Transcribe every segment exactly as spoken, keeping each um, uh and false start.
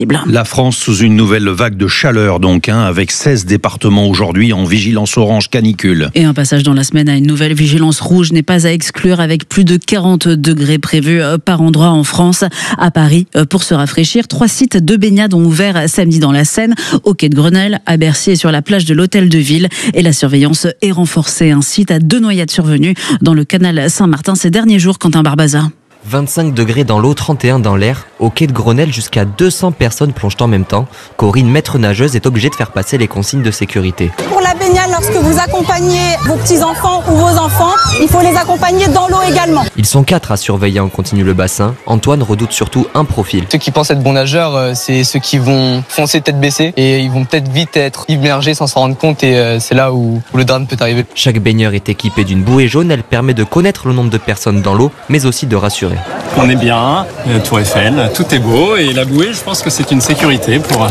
La France sous une nouvelle vague de chaleur donc, hein, avec seize départements aujourd'hui en vigilance orange canicule. Et un passage dans la semaine à une nouvelle vigilance rouge n'est pas à exclure, avec plus de quarante degrés prévus par endroit en France. À Paris, pour se rafraîchir, trois sites de baignade ont ouvert samedi dans la Seine, au quai de Grenelle, à Bercy et sur la plage de l'Hôtel de Ville. Et la surveillance est renforcée. Un site à deux noyades survenues dans le canal Saint-Martin ces derniers jours. Quentin Barbaza. vingt-cinq degrés dans l'eau, trente et un dans l'air. Au quai de Grenelle, jusqu'à deux cents personnes plongent en même temps. Corinne, maître nageuse, est obligée de faire passer les consignes de sécurité. Pour la baignade, lorsque vous accompagnez vos petits-enfants ou vos enfants, il faut les accompagner dans l'eau également. Ils sont quatre à surveiller en continu le bassin. Antoine redoute surtout un profil. Ceux qui pensent être bons nageurs, c'est ceux qui vont foncer tête baissée et ils vont peut-être vite être immergés sans s'en rendre compte, et c'est là où le drame peut arriver. Chaque baigneur est équipé d'une bouée jaune. Elle permet de connaître le nombre de personnes dans l'eau, mais aussi de rassurer. On est bien, Tour Eiffel, tout est beau, et la bouée, je pense que c'est une sécurité pour,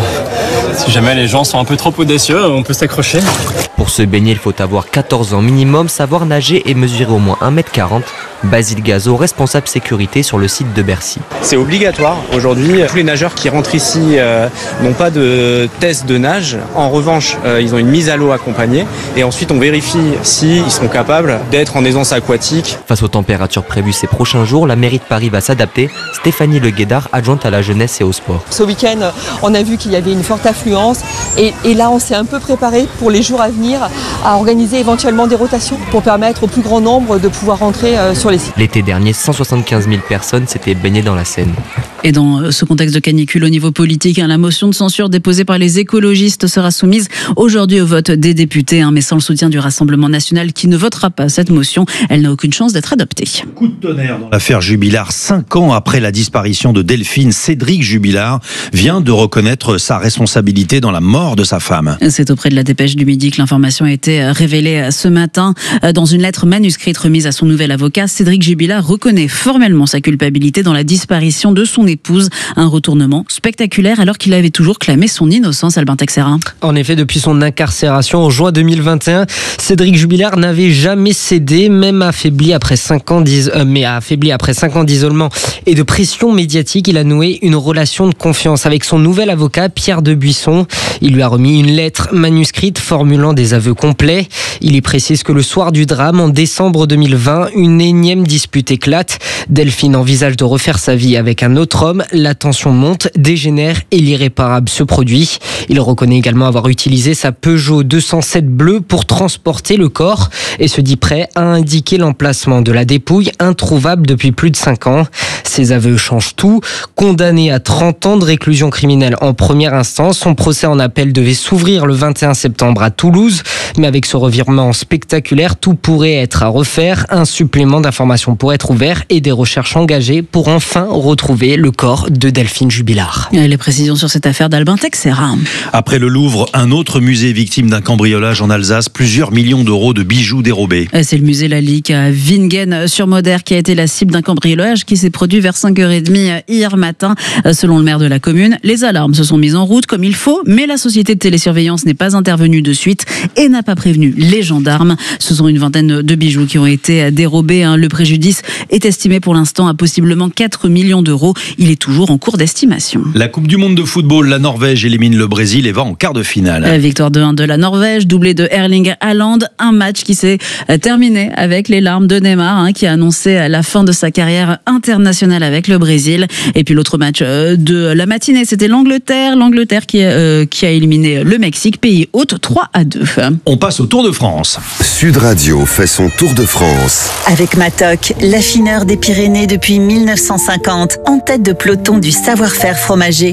si jamais les gens sont un peu trop audacieux, on peut s'accrocher. Pour se baigner, il faut avoir quatorze ans minimum, savoir nager et mesurer au moins un mètre quarante. Basile Gazo, responsable sécurité sur le site de Bercy. C'est obligatoire aujourd'hui. Tous les nageurs qui rentrent ici euh, n'ont pas de test de nage. En revanche, euh, ils ont une mise à l'eau accompagnée, et ensuite on vérifie s'ils seront capables d'être en aisance aquatique. Face aux températures prévues ces prochains jours, la mairie de Paris va s'adapter. Stéphanie Le Guédard, adjointe à la jeunesse et au sport. Ce week-end, on a vu qu'il y avait une forte affluence, et, et là on s'est un peu préparé pour les jours à venir à organiser éventuellement des rotations pour permettre au plus grand nombre de pouvoir rentrer euh, sur les sites. L'été dernier, cent soixante-quinze mille personnes s'étaient baignées dans la Seine. Et dans ce contexte de canicule au niveau politique, hein, la motion de censure déposée par les écologistes sera soumise aujourd'hui au vote des députés, hein, mais sans le soutien du Rassemblement national qui ne votera pas cette motion. Elle n'a aucune chance d'être adoptée. Coup de tonnerre dans l'affaire Jubilard. Cinq ans après la disparition de Delphine, Cédric Jubilard vient de reconnaître sa responsabilité dans la mort de sa femme. C'est auprès de la Dépêche du Midi que l'information a été révélée ce matin. Dans une lettre manuscrite remise à son nouvel avocat, Cédric Jubilard reconnaît formellement sa culpabilité dans la disparition de son épouse. Un retournement spectaculaire alors qu'il avait toujours clamé son innocence, Albin Texera. En effet, depuis son incarcération en juin deux mille vingt et un, Cédric Jubilard n'avait jamais cédé, même affaibli après cinq ans d'is- euh, mais affaibli après cinq ans d'isolement et de pression médiatique. Il a noué une relation de confiance avec son nouvel avocat, Pierre Debuisson. Il lui a remis une lettre manuscrite formulant des aveux complets. Il y précise que le soir du drame, en décembre deux mille vingt, une énième dispute éclate. Delphine envisage de refaire sa vie avec un autre homme. La tension monte, dégénère et l'irréparable se produit. Il reconnaît également avoir utilisé sa Peugeot deux cent sept bleue pour transporter le corps et se dit prêt à indiquer l'emplacement de la dépouille, introuvable depuis plus de cinq ans. Ses aveux changent tout. Condamné à trente ans de réclusion criminelle en première instance, son procès en appel devait s'ouvrir le vingt et un septembre à Toulouse. Mais avec ce revirement spectaculaire, tout pourrait être à refaire. Un supplément d'informations pourrait être ouvert et des recherches engagées pour enfin retrouver le corps de Delphine Jubilard. Et les précisions sur cette affaire d'Albin Texera. Après le Louvre, un autre musée victime d'un cambriolage en Alsace, plusieurs millions d'euros de bijoux dérobés. C'est le musée Lalique à Wingen-sur-Moder qui a été la cible d'un cambriolage qui s'est produit vers cinq heures trente hier matin. Selon le maire de la commune, les alarmes se sont mises en route comme il faut, mais la société de télésurveillance n'est pas intervenue de suite et n'a pas prévenu les gendarmes. Ce sont une vingtaine de bijoux qui ont été dérobés. Le préjudice est estimé pour l'instant à possiblement quatre millions d'euros. Il est toujours en cours d'estimation. La Coupe du Monde de football, la Norvège élimine le Brésil et va en quart de finale. La victoire deux un de la Norvège, doublé de Erling Haaland. Un match qui s'est terminé avec les larmes de Neymar, hein, qui a annoncé la fin de sa carrière internationale avec le Brésil. Et puis l'autre match de la matinée, c'était l'Angleterre. L'Angleterre qui, euh, qui a éliminé le Mexique, pays hôte, trois à deux. On passe au Tour de France. Sud Radio fait son Tour de France. Avec Matok, l'affineur des Pyrénées depuis mille neuf cent cinquante, en tête de peloton du savoir-faire fromager.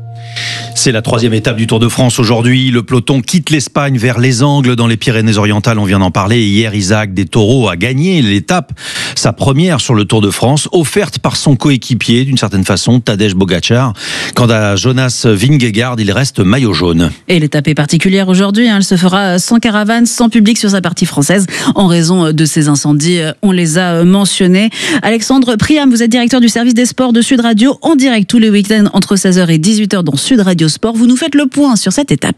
C'est la troisième étape du Tour de France aujourd'hui. Le peloton quitte l'Espagne vers les Angles dans les Pyrénées-Orientales. On vient d'en parler. Hier, Isaac Des Taureaux a gagné l'étape, sa première sur le Tour de France, offerte par son coéquipier, d'une certaine façon, Tadej Pogačar. Quant à Jonas Vingegaard, il reste maillot jaune. Et l'étape est particulière aujourd'hui. Hein. Elle se fera sans caravane, sans public sur sa partie française, en raison de ces incendies. On les a mentionnés. Alexandre Priam, vous êtes directeur du service des sports de Sud Radio, en direct tous les week-ends entre seize heures et dix-huit heures dans Sud Radio Sport. Vous nous faites le point sur cette étape.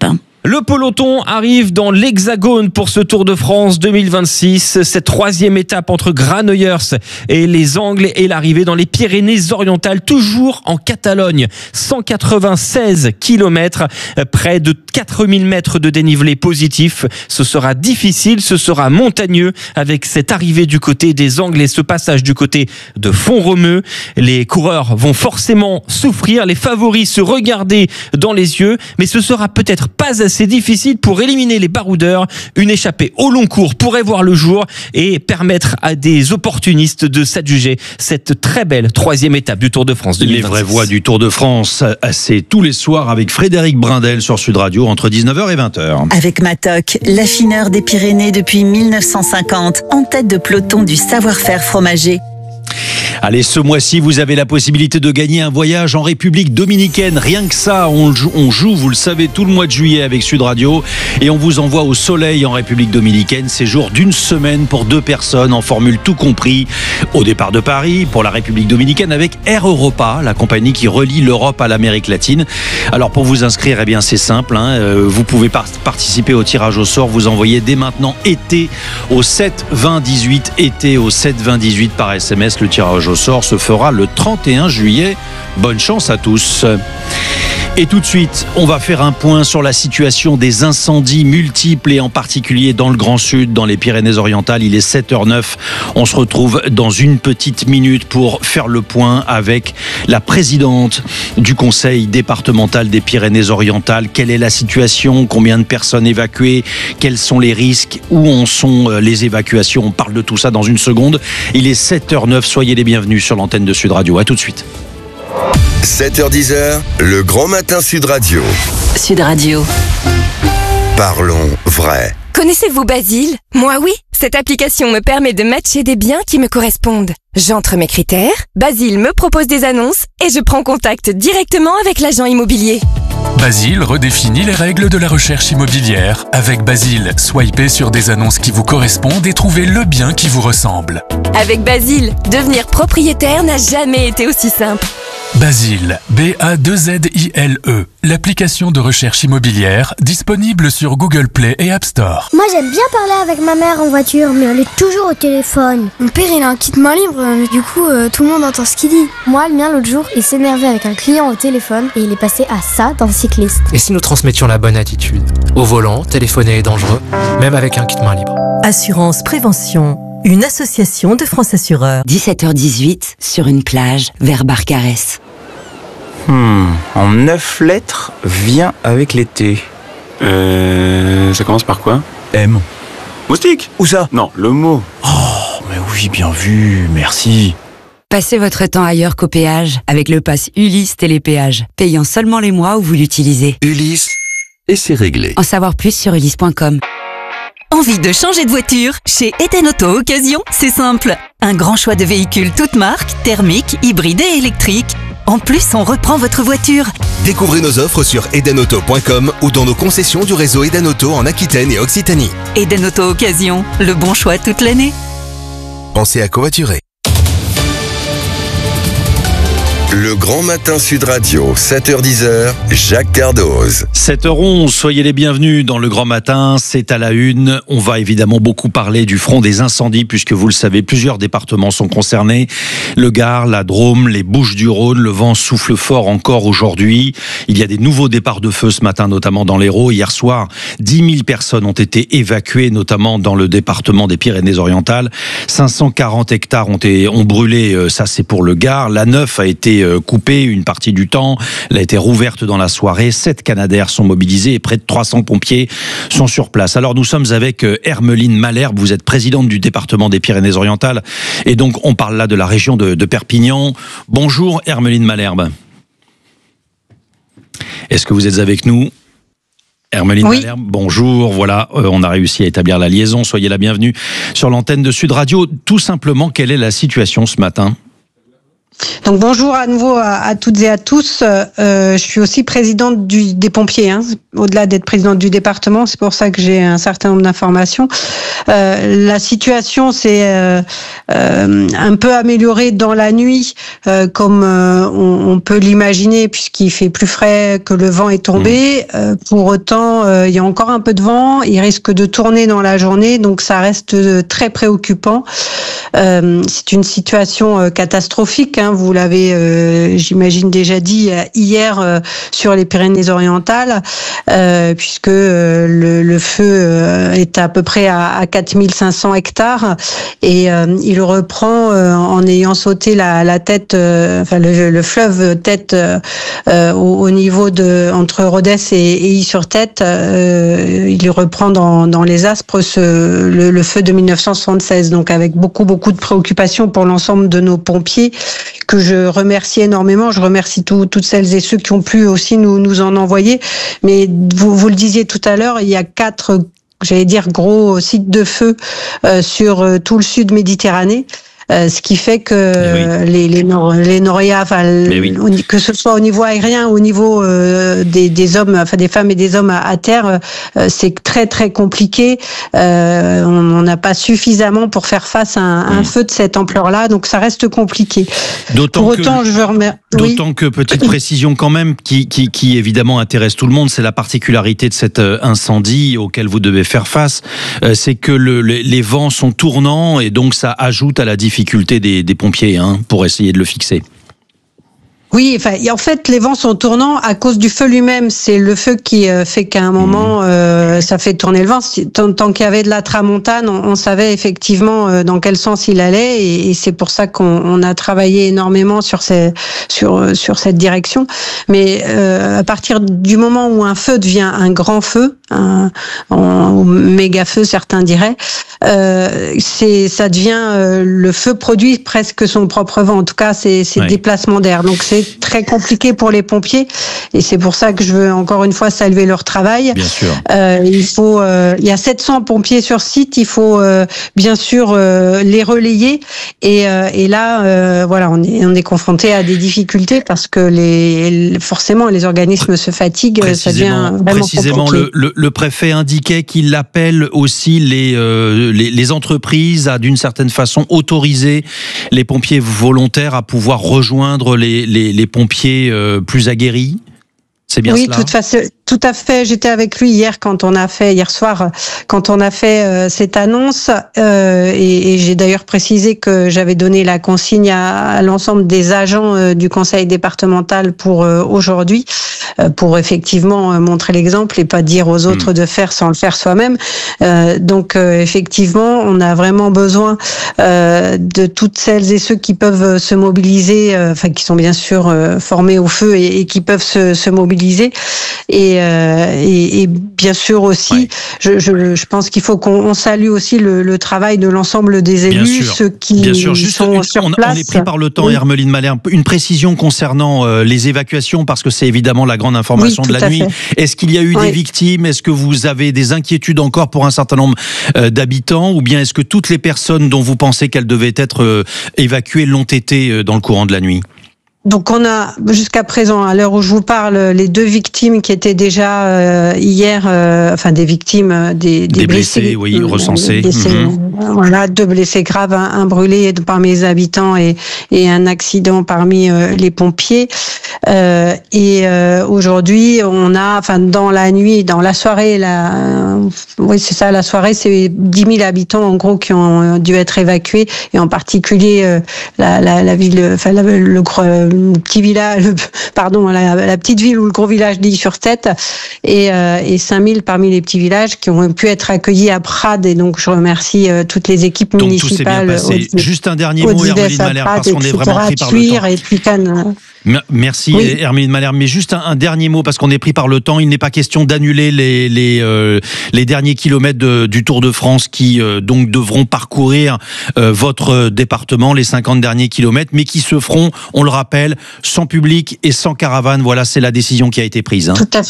Le peloton arrive dans l'Hexagone pour ce Tour de France deux mille vingt-six. Cette troisième étape entre Granollers et les Angles et l'arrivée dans les Pyrénées-Orientales, toujours en Catalogne. cent quatre-vingt-seize kilomètres, près de quatre mille mètres de dénivelé positif. Ce sera difficile, ce sera montagneux avec cette arrivée du côté des Angles et ce passage du côté de Font-Romeu. Les coureurs vont forcément souffrir, les favoris se regarder dans les yeux, mais ce sera peut-être pas assez difficile pour éliminer les baroudeurs. Une échappée au long cours pourrait voir le jour et permettre à des opportunistes de s'adjuger cette très belle troisième étape du Tour de France deux mille vingt-six. Les vraies voix du Tour de France, c'est tous les soirs avec Frédéric Brindel sur Sud Radio entre dix-neuf heures et vingt heures. Avec Matok, l'affineur des Pyrénées depuis mille neuf cent cinquante, en tête de peloton du savoir-faire fromager. Allez, ce mois-ci, vous avez la possibilité de gagner un voyage en République dominicaine. Rien que ça, on joue, on joue, vous le savez, tout le mois de juillet avec Sud Radio. Et on vous envoie au soleil en République dominicaine. Séjour d'une semaine pour deux personnes en formule tout compris. Au départ de Paris, pour la République dominicaine, avec Air Europa, la compagnie qui relie l'Europe à l'Amérique latine. Alors, pour vous inscrire, eh bien, c'est simple. Hein, vous pouvez par- participer au tirage au sort. Vous envoyez dès maintenant été au sept vingt dix-huit. Été au sept vingt dix-huit par S M S. Le tirage au sort se fera le trente et un juillet. Bonne chance à tous. Et tout de suite, on va faire un point sur la situation des incendies multiples et en particulier dans le Grand Sud, dans les Pyrénées-Orientales. Il est sept heures neuf. On se retrouve dans une petite minute pour faire le point avec la présidente du conseil départemental des Pyrénées-Orientales. Quelle est la situation? Combien de personnes évacuées? Quels sont les risques? Où en sont les évacuations? On parle de tout ça dans une seconde. Il est sept heures neuf. Soyez les bienvenus sur l'antenne de Sud Radio. À tout de suite. sept heures dix, le grand matin Sud Radio. Sud Radio. Parlons vrai. Connaissez-vous Basile? Moi oui, cette application me permet de matcher des biens qui me correspondent. J'entre mes critères, Basile me propose des annonces et je prends contact directement avec l'agent immobilier. Basile redéfinit les règles de la recherche immobilière. Avec Basile, swipez sur des annonces qui vous correspondent et trouvez le bien qui vous ressemble. Avec Basile, devenir propriétaire n'a jamais été aussi simple. Basile, B A deux Z I L E, l'application de recherche immobilière disponible sur Google Play et App Store. Moi j'aime bien parler avec ma mère en voiture, mais elle est toujours au téléphone. Mon père il a un kit main libre, mais du coup euh, tout le monde entend ce qu'il dit. Moi le mien l'autre jour, il s'énervait avec un client au téléphone et il est passé à ça d'un cycliste. Et si nous transmettions la bonne attitude? Au volant, téléphoner est dangereux, même avec un kit main libre. Assurance Prévention, une association de France Assureurs. dix-sept heures dix-huit, sur une plage, vers Barcarès. Hmm, en neuf lettres, vient avec l'été. Euh... Ça commence par quoi? M. Moustique? Où ça? Non, le mot. Oh, mais oui, bien vu, merci. Passez votre temps ailleurs qu'au péage avec le pass Ulysse Télépéage, payant seulement les mois où vous l'utilisez. Ulysse, et c'est réglé. En savoir plus sur ulysse point com. Envie de changer de voiture? Chez Eden Auto Occasion, c'est simple. Un grand choix de véhicules toutes marques, thermiques, hybrides et électriques. En plus, on reprend votre voiture. Découvrez nos offres sur eden auto point com ou dans nos concessions du réseau Eden Auto en Aquitaine et Occitanie. Eden Auto Occasion, le bon choix toute l'année. Pensez à covoiturer. Le grand matin Sud Radio, sept heures dix, Jacques Cardoz. sept heures onze, soyez les bienvenus dans le grand matin, c'est à la une. On va évidemment beaucoup parler du front des incendies puisque vous le savez, plusieurs départements sont concernés. Le Gard, la Drôme, les Bouches-du-Rhône, le vent souffle fort encore aujourd'hui. Il y a des nouveaux départs de feu ce matin, notamment dans l'Hérault. Hier soir, dix mille personnes ont été évacuées, notamment dans le département des Pyrénées-Orientales. cinq cent quarante hectares ont, été, ont brûlé, ça c'est pour le Gard. La neuf a été coupée une partie du temps, elle a été rouverte dans la soirée. Sept Canadaires sont mobilisés et près de trois cents pompiers sont sur place. Alors nous sommes avec Hermeline Malherbe, vous êtes présidente du département des Pyrénées-Orientales et donc on parle là de la région de, de Perpignan. Bonjour Hermeline Malherbe. Est-ce que vous êtes avec nous? Hermeline oui. Malherbe, bonjour. Voilà, euh, on a réussi à établir la liaison. Soyez la bienvenue sur l'antenne de Sud Radio. Tout simplement, quelle est la situation ce matin? Donc bonjour à nouveau à, à toutes et à tous. Euh, je suis aussi présidente du, des pompiers, hein, au-delà d'être présidente du département. C'est pour ça que j'ai un certain nombre d'informations. Euh, la situation s'est euh, euh, un peu améliorée dans la nuit, euh, comme euh, on, on peut l'imaginer, puisqu'il fait plus frais, que le vent est tombé. Euh, pour autant, euh, il y a encore un peu de vent. Il risque de tourner dans la journée, donc ça reste très préoccupant. Euh, c'est une situation euh, catastrophique. Hein, vous l'avez, euh, j'imagine, déjà dit euh, hier euh, sur les Pyrénées-Orientales, euh, puisque euh, le, le feu euh, est à peu près à, à quatre mille cinq cents hectares et euh, il reprend euh, en ayant sauté la, la tête, euh, enfin le, le fleuve tête euh, euh, au, au niveau de entre Rodez et, et Is-sur-Tête. Euh, il reprend dans, dans les Aspres ce, le, le feu de mille neuf cent soixante-seize, donc avec beaucoup beaucoup de préoccupations pour l'ensemble de nos pompiers, que je remercie énormément. Je remercie tout, toutes celles et ceux qui ont pu aussi nous, nous en envoyer. Mais vous, vous le disiez tout à l'heure, il y a quatre, j'allais dire, gros sites de feu euh, sur euh, tout le sud Méditerranée. Euh, ce qui fait que oui. les les, nor- les Noria, enfin, oui. que ce soit au niveau aérien, au niveau euh, des, des hommes, enfin des femmes et des hommes à, à terre, euh, c'est très très compliqué. Euh, on n'a pas suffisamment pour faire face à un, mmh. un feu de cette ampleur-là, donc ça reste compliqué. D'autant pour que, autant, je veux remercier. D'autant oui. que petite précision quand même, qui, qui qui évidemment intéresse tout le monde, c'est la particularité de cet incendie auquel vous devez faire face, euh, c'est que le, les, les vents sont tournants et donc ça ajoute à la difficulté difficulté des, des pompiers hein, pour essayer de le fixer. Oui, enfin, en fait, les vents sont tournants à cause du feu lui-même. C'est le feu qui euh, fait qu'à un moment, euh, ça fait tourner le vent. Tant, tant qu'il y avait de la tramontane, on, on savait effectivement euh, dans quel sens il allait, et, et c'est pour ça qu'on on a travaillé énormément sur ces, sur sur cette direction. Mais euh, à partir du moment où un feu devient un grand feu, un, un méga feu, certains diraient, euh, c'est ça devient euh, le feu produit presque son propre vent. En tout cas, c'est c'est ouais. déplacement d'air. Donc c'est très compliqué pour les pompiers et c'est pour ça que je veux encore une fois saluer leur travail. Bien sûr. Euh, il faut, euh, il y a sept cents pompiers sur site, il faut euh, bien sûr euh, les relayer et, euh, et là, euh, voilà, on est on est confronté à des difficultés parce que les forcément les organismes se fatiguent, ça devient vraiment précisément compliqué. le, le, le préfet indiquait qu'il appelle aussi les, euh, les les entreprises à d'une certaine façon autoriser les pompiers volontaires à pouvoir rejoindre les les, les pompiers euh, plus aguerris. C'est bien oui, cela. Oui, tout, tout à fait. J'étais avec lui hier quand on a fait hier soir quand on a fait euh, cette annonce euh, et, et j'ai d'ailleurs précisé que j'avais donné la consigne à, à l'ensemble des agents euh, du conseil départemental pour euh, aujourd'hui euh, pour effectivement euh, montrer l'exemple et pas dire aux autres mmh. de faire sans le faire soi-même. Euh, donc euh, effectivement, on a vraiment besoin euh, de toutes celles et ceux qui peuvent se mobiliser, euh, enfin qui sont bien sûr euh, formés au feu et, et qui peuvent se, se mobiliser. Et, euh, et, et bien sûr aussi, ouais. je, je, je pense qu'il faut qu'on salue aussi le, le travail de l'ensemble des élus, ceux qui bien sûr. Juste sont une, sur on, place. On est pris par le temps, oui. Hermeline Malherbe. Une précision concernant euh, les évacuations, parce que c'est évidemment la grande information oui, de la nuit. Fait. Est-ce qu'il y a eu oui. des victimes? Est-ce que vous avez des inquiétudes encore pour un certain nombre euh, d'habitants? Ou bien est-ce que toutes les personnes dont vous pensez qu'elles devaient être euh, évacuées l'ont été euh, dans le courant de la nuit? Donc on a jusqu'à présent, à l'heure où je vous parle, les deux victimes qui étaient déjà euh, hier, euh, enfin des victimes, des, des, des blessés, blessés, oui, recensés. Blessés, mmh. Voilà, deux blessés graves, un, un brûlé parmi les habitants et, et un accident parmi euh, les pompiers. Euh, et euh, aujourd'hui, on a, enfin dans la nuit, dans la soirée, la, euh, oui c'est ça, la soirée, c'est dix mille habitants en gros qui ont dû être évacués, et en particulier euh, la, la, la ville, enfin la, le gros petit village, pardon, la, la petite ville ou le gros village d'Is-sur-Tête, et, euh, et cinq mille parmi les petits villages qui ont pu être accueillis à Prades, et donc je remercie euh, toutes les équipes donc, municipales. Tout s'est bien passé. Au, Juste un dernier mot, Hermeline Malherbe, parce qu'on est vraiment pris par le temps. Et puis Cannes. Merci oui. Hermeline Malherbe, mais juste un, un dernier mot parce qu'on est pris par le temps. Il n'est pas question d'annuler les les euh, les derniers kilomètres de, du Tour de France qui euh, donc devront parcourir euh, votre département, les cinquante derniers kilomètres, mais qui se feront, on le rappelle, sans public et sans caravane. Voilà, c'est la décision qui a été prise. Hein. Tout à fait.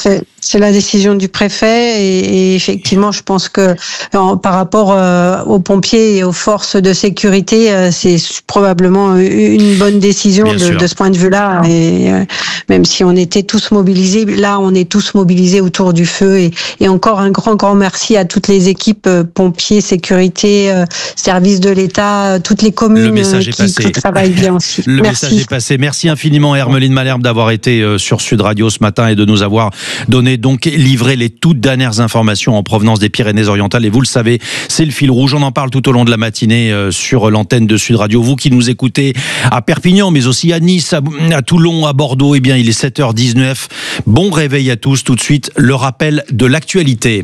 c'est la décision du préfet et, et effectivement, je pense que en, par rapport euh, aux pompiers et aux forces de sécurité, euh, c'est probablement une bonne décision de, de ce point de vue-là. Et euh, même si on était tous mobilisés, là, on est tous mobilisés autour du feu. Et, et encore un grand, grand merci à toutes les équipes euh, pompiers, sécurité, euh, services de l'État, euh, toutes les communes Le message euh, est qui, passé. qui travaillent bien aussi. Le merci. message est passé. Merci infiniment, Hermeline Malherbe, d'avoir été euh, sur Sud Radio ce matin et de nous avoir donné, donc, livré les toutes dernières informations en provenance des Pyrénées-Orientales. Et vous le savez, c'est le fil rouge. On en parle tout au long de la matinée euh, sur l'antenne de Sud Radio. Vous qui nous écoutez à Perpignan, mais aussi à Nice, à, à Toulon, à Bordeaux, eh bien, il est sept heures dix-neuf. Bon réveil à tous. Tout de suite, le rappel de l'actualité.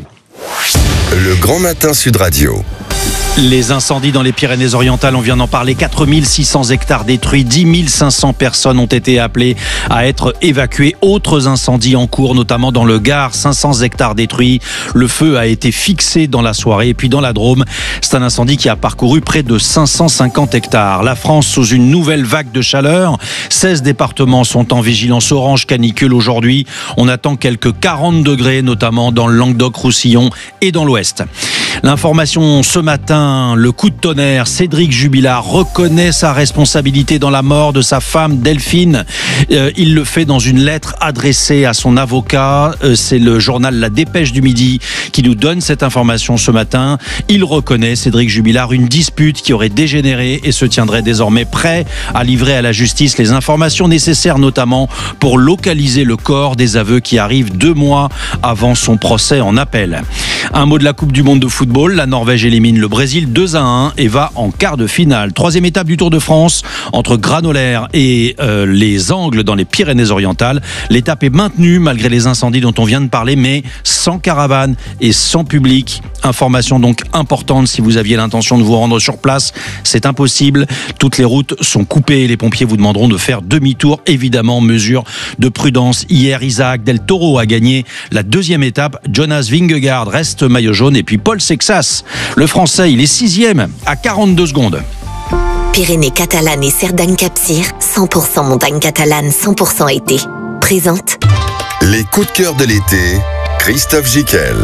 Le Grand Matin Sud Radio. Les incendies dans les Pyrénées-Orientales, on vient d'en parler, quatre mille six cents hectares détruits, dix mille cinq cents personnes ont été appelées à être évacuées. Autres incendies en cours, notamment dans le Gard, cinq cents hectares détruits. Le feu a été fixé dans la soirée. Et puis dans la Drôme, c'est un incendie qui a parcouru près de cinq cent cinquante hectares. La France sous une nouvelle vague de chaleur. seize départements sont en vigilance orange canicule aujourd'hui. On attend quelques quarante degrés, notamment dans le Languedoc-Roussillon et dans l'Ouest. L'information ce matin, le coup de tonnerre, Cédric Jubilard reconnaît sa responsabilité dans la mort de sa femme Delphine. Euh, il le fait dans une lettre adressée à son avocat. Euh, c'est le journal La Dépêche du Midi qui nous donne cette information ce matin. Il reconnaît, Cédric Jubilard, une dispute qui aurait dégénéré et se tiendrait désormais prêt à livrer à la justice les informations nécessaires, notamment pour localiser le corps, des aveux qui arrivent deux mois avant son procès en appel. Un mot de la Coupe du Monde de football. La Norvège élimine le Brésil deux à un et va en quart de finale. Troisième étape du Tour de France entre Granollers et euh, les Angles dans les Pyrénées-Orientales. L'étape est maintenue malgré les incendies dont on vient de parler, mais sans caravane et sans public. Information donc importante, si vous aviez l'intention de vous rendre sur place, c'est impossible. Toutes les routes sont coupées. Les pompiers vous demanderont de faire demi-tour. Évidemment, mesure de prudence. Hier, Isaac Del Toro a gagné la deuxième étape. Jonas Vingegaard reste maillot jaune et puis Paul Sexas, le Français, il est sixième à quarante-deux secondes. Pyrénées catalanes et Cerdanya-Capcir, cent pour cent montagne catalane, cent pour cent été. Présente. Les coups de cœur de l'été, Christophe Gickel.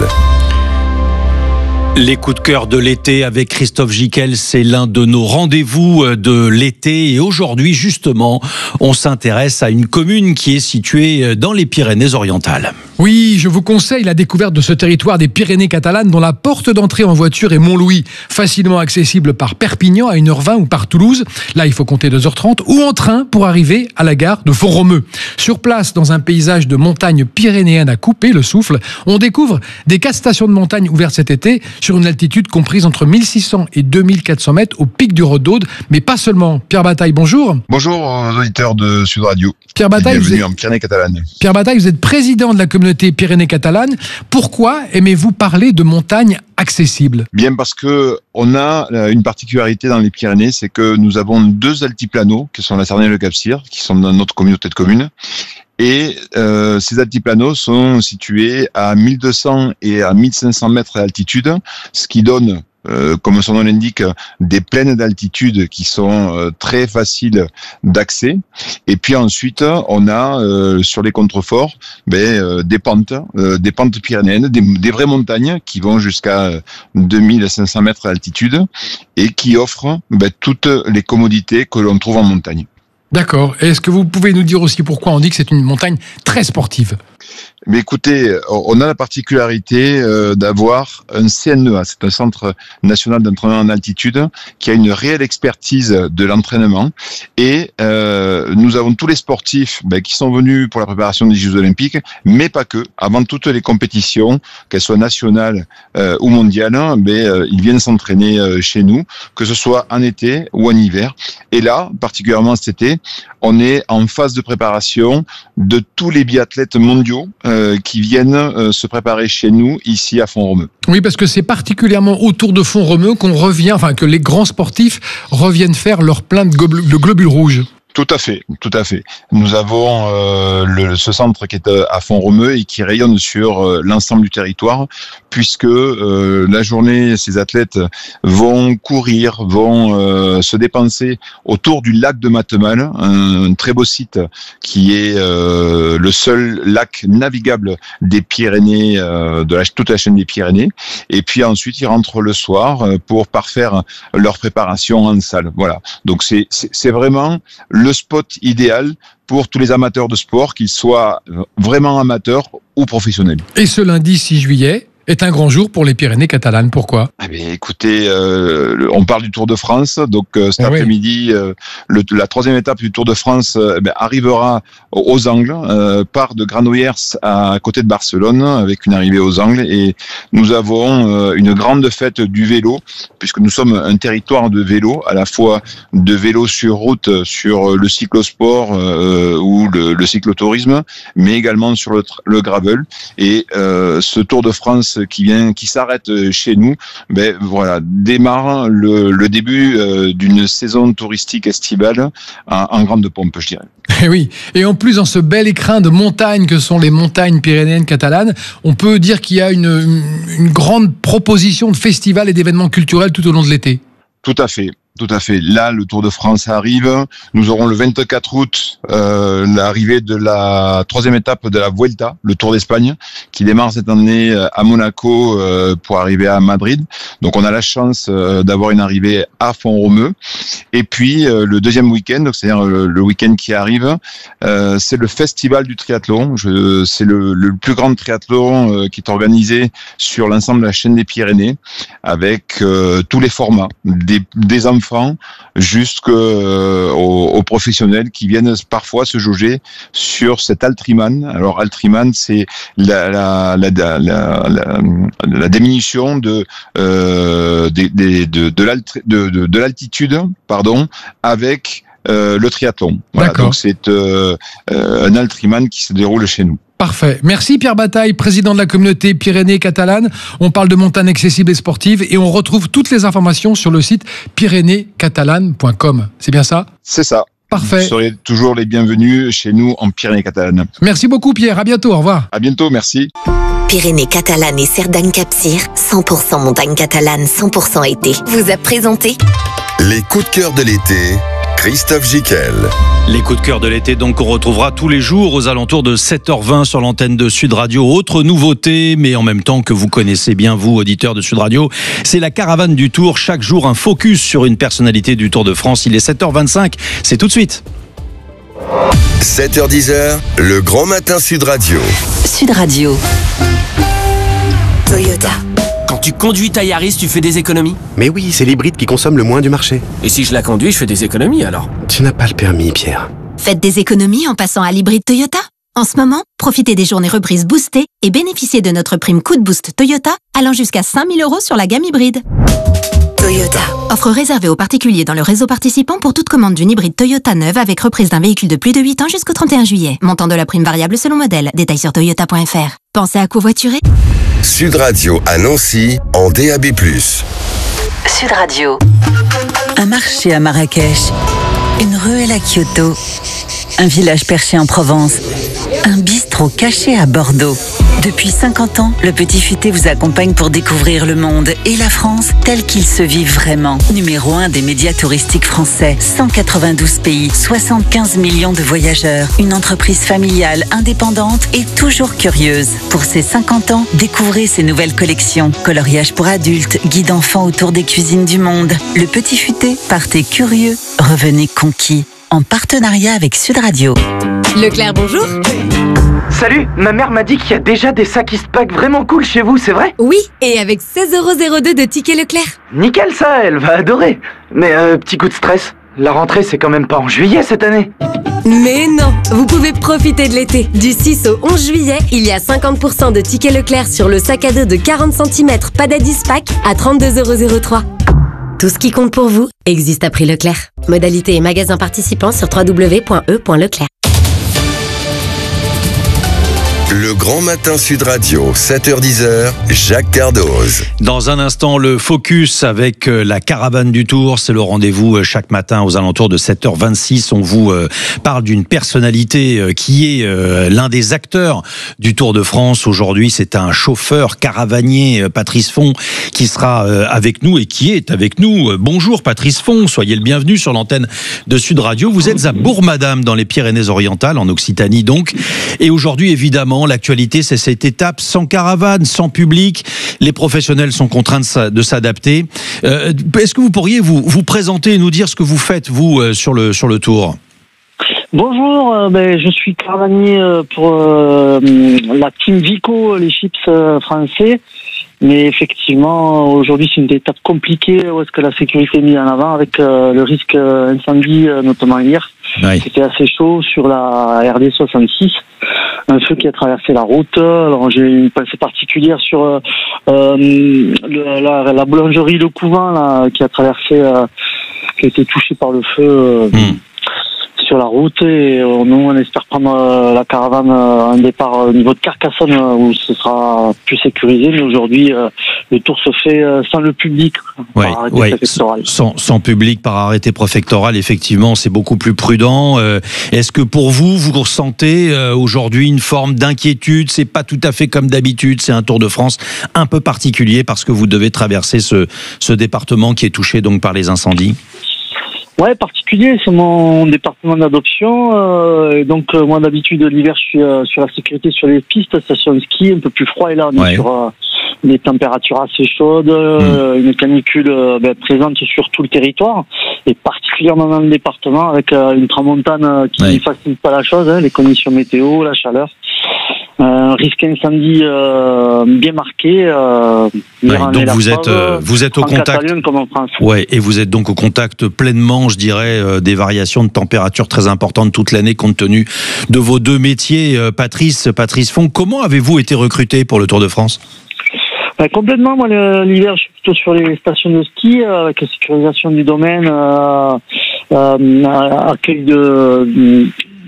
Les coups de cœur de l'été avec Christophe Gickel, c'est l'un de nos rendez-vous de l'été. Et aujourd'hui, justement, on s'intéresse à une commune qui est située dans les Pyrénées-Orientales. Oui, je vous conseille la découverte de ce territoire des Pyrénées catalanes dont la porte d'entrée en voiture est Montlouis, facilement accessible par Perpignan à une heure vingt ou par Toulouse. Là, il faut compter deux heures trente ou en train pour arriver à la gare de Font-Romeu. Sur place, dans un paysage de montagnes pyrénéennes à couper le souffle, on découvre des quatre stations de montagne ouvertes cet été sur une altitude comprise entre mille six cents et deux mille quatre cents mètres au pic du Rhôde-Aude, mais pas seulement. Pierre Bataille, bonjour. Bonjour aux auditeurs de Sud Radio. Pierre Bataille, bienvenue vous êtes... en Pyrénées catalanes. Pierre Bataille, vous êtes président de la communauté Pyrénées catalanes. Pourquoi aimez-vous parler de montagnes accessibles ? Bien parce que on a une particularité dans les Pyrénées, c'est que nous avons deux altiplanos, qui sont la Cerdanya et le Capcir, qui sont dans notre communauté de communes. Et euh, ces altiplanos sont situés à mille deux cents et à mille cinq cents mètres d'altitude, ce qui donne, Euh, comme son nom l'indique, des plaines d'altitude qui sont euh, très faciles d'accès. Et puis ensuite, on a euh, sur les contreforts ben, euh, des pentes, euh, des pentes pyrénéennes, des, des vraies montagnes qui vont jusqu'à deux mille cinq cents mètres d'altitude et qui offrent ben, toutes les commodités que l'on trouve en montagne. D'accord. Est-ce que vous pouvez nous dire aussi pourquoi on dit que c'est une montagne très sportive ? Mais écoutez, on a la particularité euh, d'avoir un C N E A, c'est un Centre National d'Entraînement en Altitude, qui a une réelle expertise de l'entraînement. Et euh, nous avons tous les sportifs ben, qui sont venus pour la préparation des Jeux Olympiques, mais pas que. Avant toutes les compétitions, qu'elles soient nationales euh, ou mondiales, ben, euh, ils viennent s'entraîner euh, chez nous, que ce soit en été ou en hiver. Et là, particulièrement cet été, on est en phase de préparation de tous les biathlètes mondiaux euh, qui viennent euh, se préparer chez nous, ici à Font-Romeu. Oui, parce que c'est particulièrement autour de Font-Romeu qu'on revient, enfin que les grands sportifs reviennent faire leur plein de, glob- de globules rouges. Tout à fait, tout à fait. Nous avons euh, le, ce centre qui est à Font-Romeu et qui rayonne sur euh, l'ensemble du territoire, puisque euh, la journée, ces athlètes vont courir, vont euh, se dépenser autour du lac de Matemal, un, un très beau site qui est euh, le seul lac navigable des Pyrénées, euh, de la, toute la chaîne des Pyrénées. Et puis ensuite, ils rentrent le soir pour parfaire leur préparation en salle. Voilà. Donc c'est, c'est, c'est vraiment le spot idéal pour tous les amateurs de sport, qu'ils soient vraiment amateurs ou professionnels. Et ce lundi six juillet est un grand jour pour les Pyrénées catalanes. Pourquoi ? Eh bien, écoutez, euh, on parle du Tour de France, donc euh, cet ah après-midi, oui. euh, le, la troisième étape du Tour de France euh, eh bien, arrivera aux Angles, euh, part de Granollers à côté de Barcelone, avec une arrivée aux Angles, et nous avons euh, une grande fête du vélo, puisque nous sommes un territoire de vélo, à la fois de vélo sur route, sur le cyclosport euh, ou le, le cyclotourisme, mais également sur le, le gravel, et euh, ce Tour de France qui vient, qui s'arrête chez nous, ben voilà, démarre le, le début euh, d'une saison touristique estivale en, en grande pompe, je dirais. Et oui, et en plus dans ce bel écrin de montagnes que sont les montagnes pyrénéennes catalanes, on peut dire qu'il y a une, une, une grande proposition de festivals et d'événements culturels tout au long de l'été. Tout à fait. Tout à fait. Là, le Tour de France arrive. Nous aurons le vingt-quatre août euh, l'arrivée de la troisième étape de la Vuelta, le Tour d'Espagne, qui démarre cette année à Monaco euh, pour arriver à Madrid. Donc, on a la chance euh, d'avoir une arrivée à Font-Romeu. Et puis, euh, le deuxième week-end, donc c'est-à-dire le, le week-end qui arrive, euh, c'est le Festival du triathlon. Je, c'est le, le plus grand triathlon euh, qui est organisé sur l'ensemble de la chaîne des Pyrénées, avec euh, tous les formats, des, des enfants jusqu'aux euh, aux professionnels qui viennent parfois se jauger sur cet Altriman. Alors Altriman, c'est la, la, la, la, la, la diminution de, euh, de, de, de, de, de, de l'altitude, pardon, avec euh, le triathlon. Voilà, donc c'est euh, euh, un Altriman qui se déroule chez nous. Parfait. Merci Pierre Bataille, président de la communauté Pyrénées catalanes. On parle de montagnes accessibles et sportives et on retrouve toutes les informations sur le site pyrénées catalanes point com. C'est bien ça ? C'est ça. Parfait. Vous serez toujours les bienvenus chez nous en Pyrénées catalanes. Merci beaucoup Pierre, à bientôt, au revoir. À bientôt, merci. Pyrénées catalanes et Cerdanya Capcir, cent pour cent montagne catalane, cent pour cent été, vous a présenté les coups de cœur de l'été, Christophe Jiquel. Les coups de cœur de l'été, donc, qu'on retrouvera tous les jours aux alentours de sept heures vingt sur l'antenne de Sud Radio. Autre nouveauté, mais en même temps que vous connaissez bien, vous, auditeurs de Sud Radio, c'est la caravane du Tour. Chaque jour, un focus sur une personnalité du Tour de France. Il est sept heures vingt-cinq, c'est tout de suite. sept heures dix, le grand matin Sud Radio. Sud Radio. Toyota. Quand tu conduis ta Yaris, tu fais des économies ? Mais oui, c'est l'hybride qui consomme le moins du marché. Et si je la conduis, je fais des économies alors ? Tu n'as pas le permis, Pierre. Faites des économies en passant à l'hybride Toyota. En ce moment, profitez des journées reprises boostées et bénéficiez de notre prime coup de boost Toyota allant jusqu'à cinq mille euros sur la gamme hybride. Toyota. Offre réservée aux particuliers dans le réseau participant pour toute commande d'une hybride Toyota neuve avec reprise d'un véhicule de plus de huit ans jusqu'au trente et un juillet. Montant de la prime variable selon modèle. Détails sur toyota point f r. Pensez à covoiturer. Sud Radio à Nancy en D A B plus. Sud Radio. Un marché à Marrakech. Une ruelle à Kyoto. Un village perché en Provence. Un bistrot caché à Bordeaux. Depuis cinquante ans, le Petit Futé vous accompagne pour découvrir le monde et la France tel qu'il se vit vraiment. Numéro un des médias touristiques français. cent quatre-vingt-douze pays, soixante-quinze millions de voyageurs. Une entreprise familiale, indépendante et toujours curieuse. Pour ses cinquante ans, découvrez ses nouvelles collections. Coloriage pour adultes, guide enfants autour des cuisines du monde. Le Petit Futé, partez curieux, revenez conquis. En partenariat avec Sud Radio. Leclerc, bonjour. Salut, ma mère m'a dit qu'il y a déjà des sacs Eastpak vraiment cool chez vous, c'est vrai ? Oui, et avec seize euros zéro deux de tickets Leclerc. Nickel ça, elle va adorer. Mais euh, petit coup de stress, la rentrée c'est quand même pas en juillet cette année. Mais non, vous pouvez profiter de l'été. Du six au onze juillet, il y a cinquante pour cent de tickets Leclerc sur le sac à dos de quarante centimètres Padad Eastpak à trente-deux euros zéro trois. Tout ce qui compte pour vous existe à prix Leclerc. Modalité et magasin participants sur w w w point e point leclerc. Le Grand Matin Sud Radio, sept heures dix, Jacques Cardoz. Dans un instant, le focus avec la caravane du Tour. C'est le rendez-vous chaque matin aux alentours de sept heures vingt-six. On vous parle d'une personnalité qui est l'un des acteurs du Tour de France. Aujourd'hui, c'est un chauffeur caravanier, Patrice Font, qui sera avec nous et qui est avec nous. Bonjour Patrice Font, soyez le bienvenu sur l'antenne de Sud Radio. Vous êtes à Bourg-Madame dans les Pyrénées-Orientales, en Occitanie donc. Et aujourd'hui, évidemment, l'actualité, c'est cette étape sans caravane, sans public. Les professionnels sont contraints de s'adapter. Euh, est-ce que vous pourriez vous, vous présenter et nous dire ce que vous faites, vous, euh, sur le, sur le Tour ? Bonjour, euh, ben, je suis caravanier pour euh, la team Vico, les chips euh, français. Mais effectivement, aujourd'hui, c'est une étape compliquée où est-ce que la sécurité est mise en avant avec euh, le risque euh, incendie, euh, notamment hier. Oui. C'était assez chaud sur la R D soixante-six. Un feu qui a traversé la route. Alors j'ai une pensée particulière sur euh, le, la, la boulangerie Le Couvent là, qui a traversé, euh, qui a été touchée par le feu. Euh, mmh. Sur la route et euh, nous on espère prendre euh, la caravane euh, un départ au niveau de Carcassonne euh, où ce sera plus sécurisé, mais aujourd'hui euh, le tour se fait euh, sans le public, ouais, par arrêté ouais, préfectoral. Sans, sans public par arrêté préfectoral, effectivement c'est beaucoup plus prudent. Euh, est-ce que pour vous, vous ressentez euh, aujourd'hui une forme d'inquiétude ? C'est pas tout à fait comme d'habitude, c'est un Tour de France un peu particulier parce que vous devez traverser ce, ce département qui est touché donc par les incendies. Ouais, particulier, c'est mon département d'adoption. Euh, et donc, euh, moi, d'habitude, l'hiver, je suis euh, sur la sécurité sur les pistes, station de ski, un peu plus froid. Et là, on est ouais. sur euh, des températures assez chaudes, euh, mmh. une canicule euh, ben, présente sur tout le territoire, et particulièrement dans le département, avec euh, une tramontane euh, qui ne ouais. facilite pas la chose, hein, les conditions météo, la chaleur. Un risque incendie euh, bien marqué. Euh, ouais, donc vous êtes, euh, vous êtes au contact. Comme en France. Ouais, et vous êtes donc au contact pleinement, je dirais, euh, des variations de température très importantes toute l'année, compte tenu de vos deux métiers. Euh, Patrice, Patrice Font, comment avez-vous été recruté pour le Tour de France ? Ben, complètement. Moi, le, l'hiver, je suis plutôt sur les stations de ski, euh, avec la sécurisation du domaine, euh, euh, accueil de. de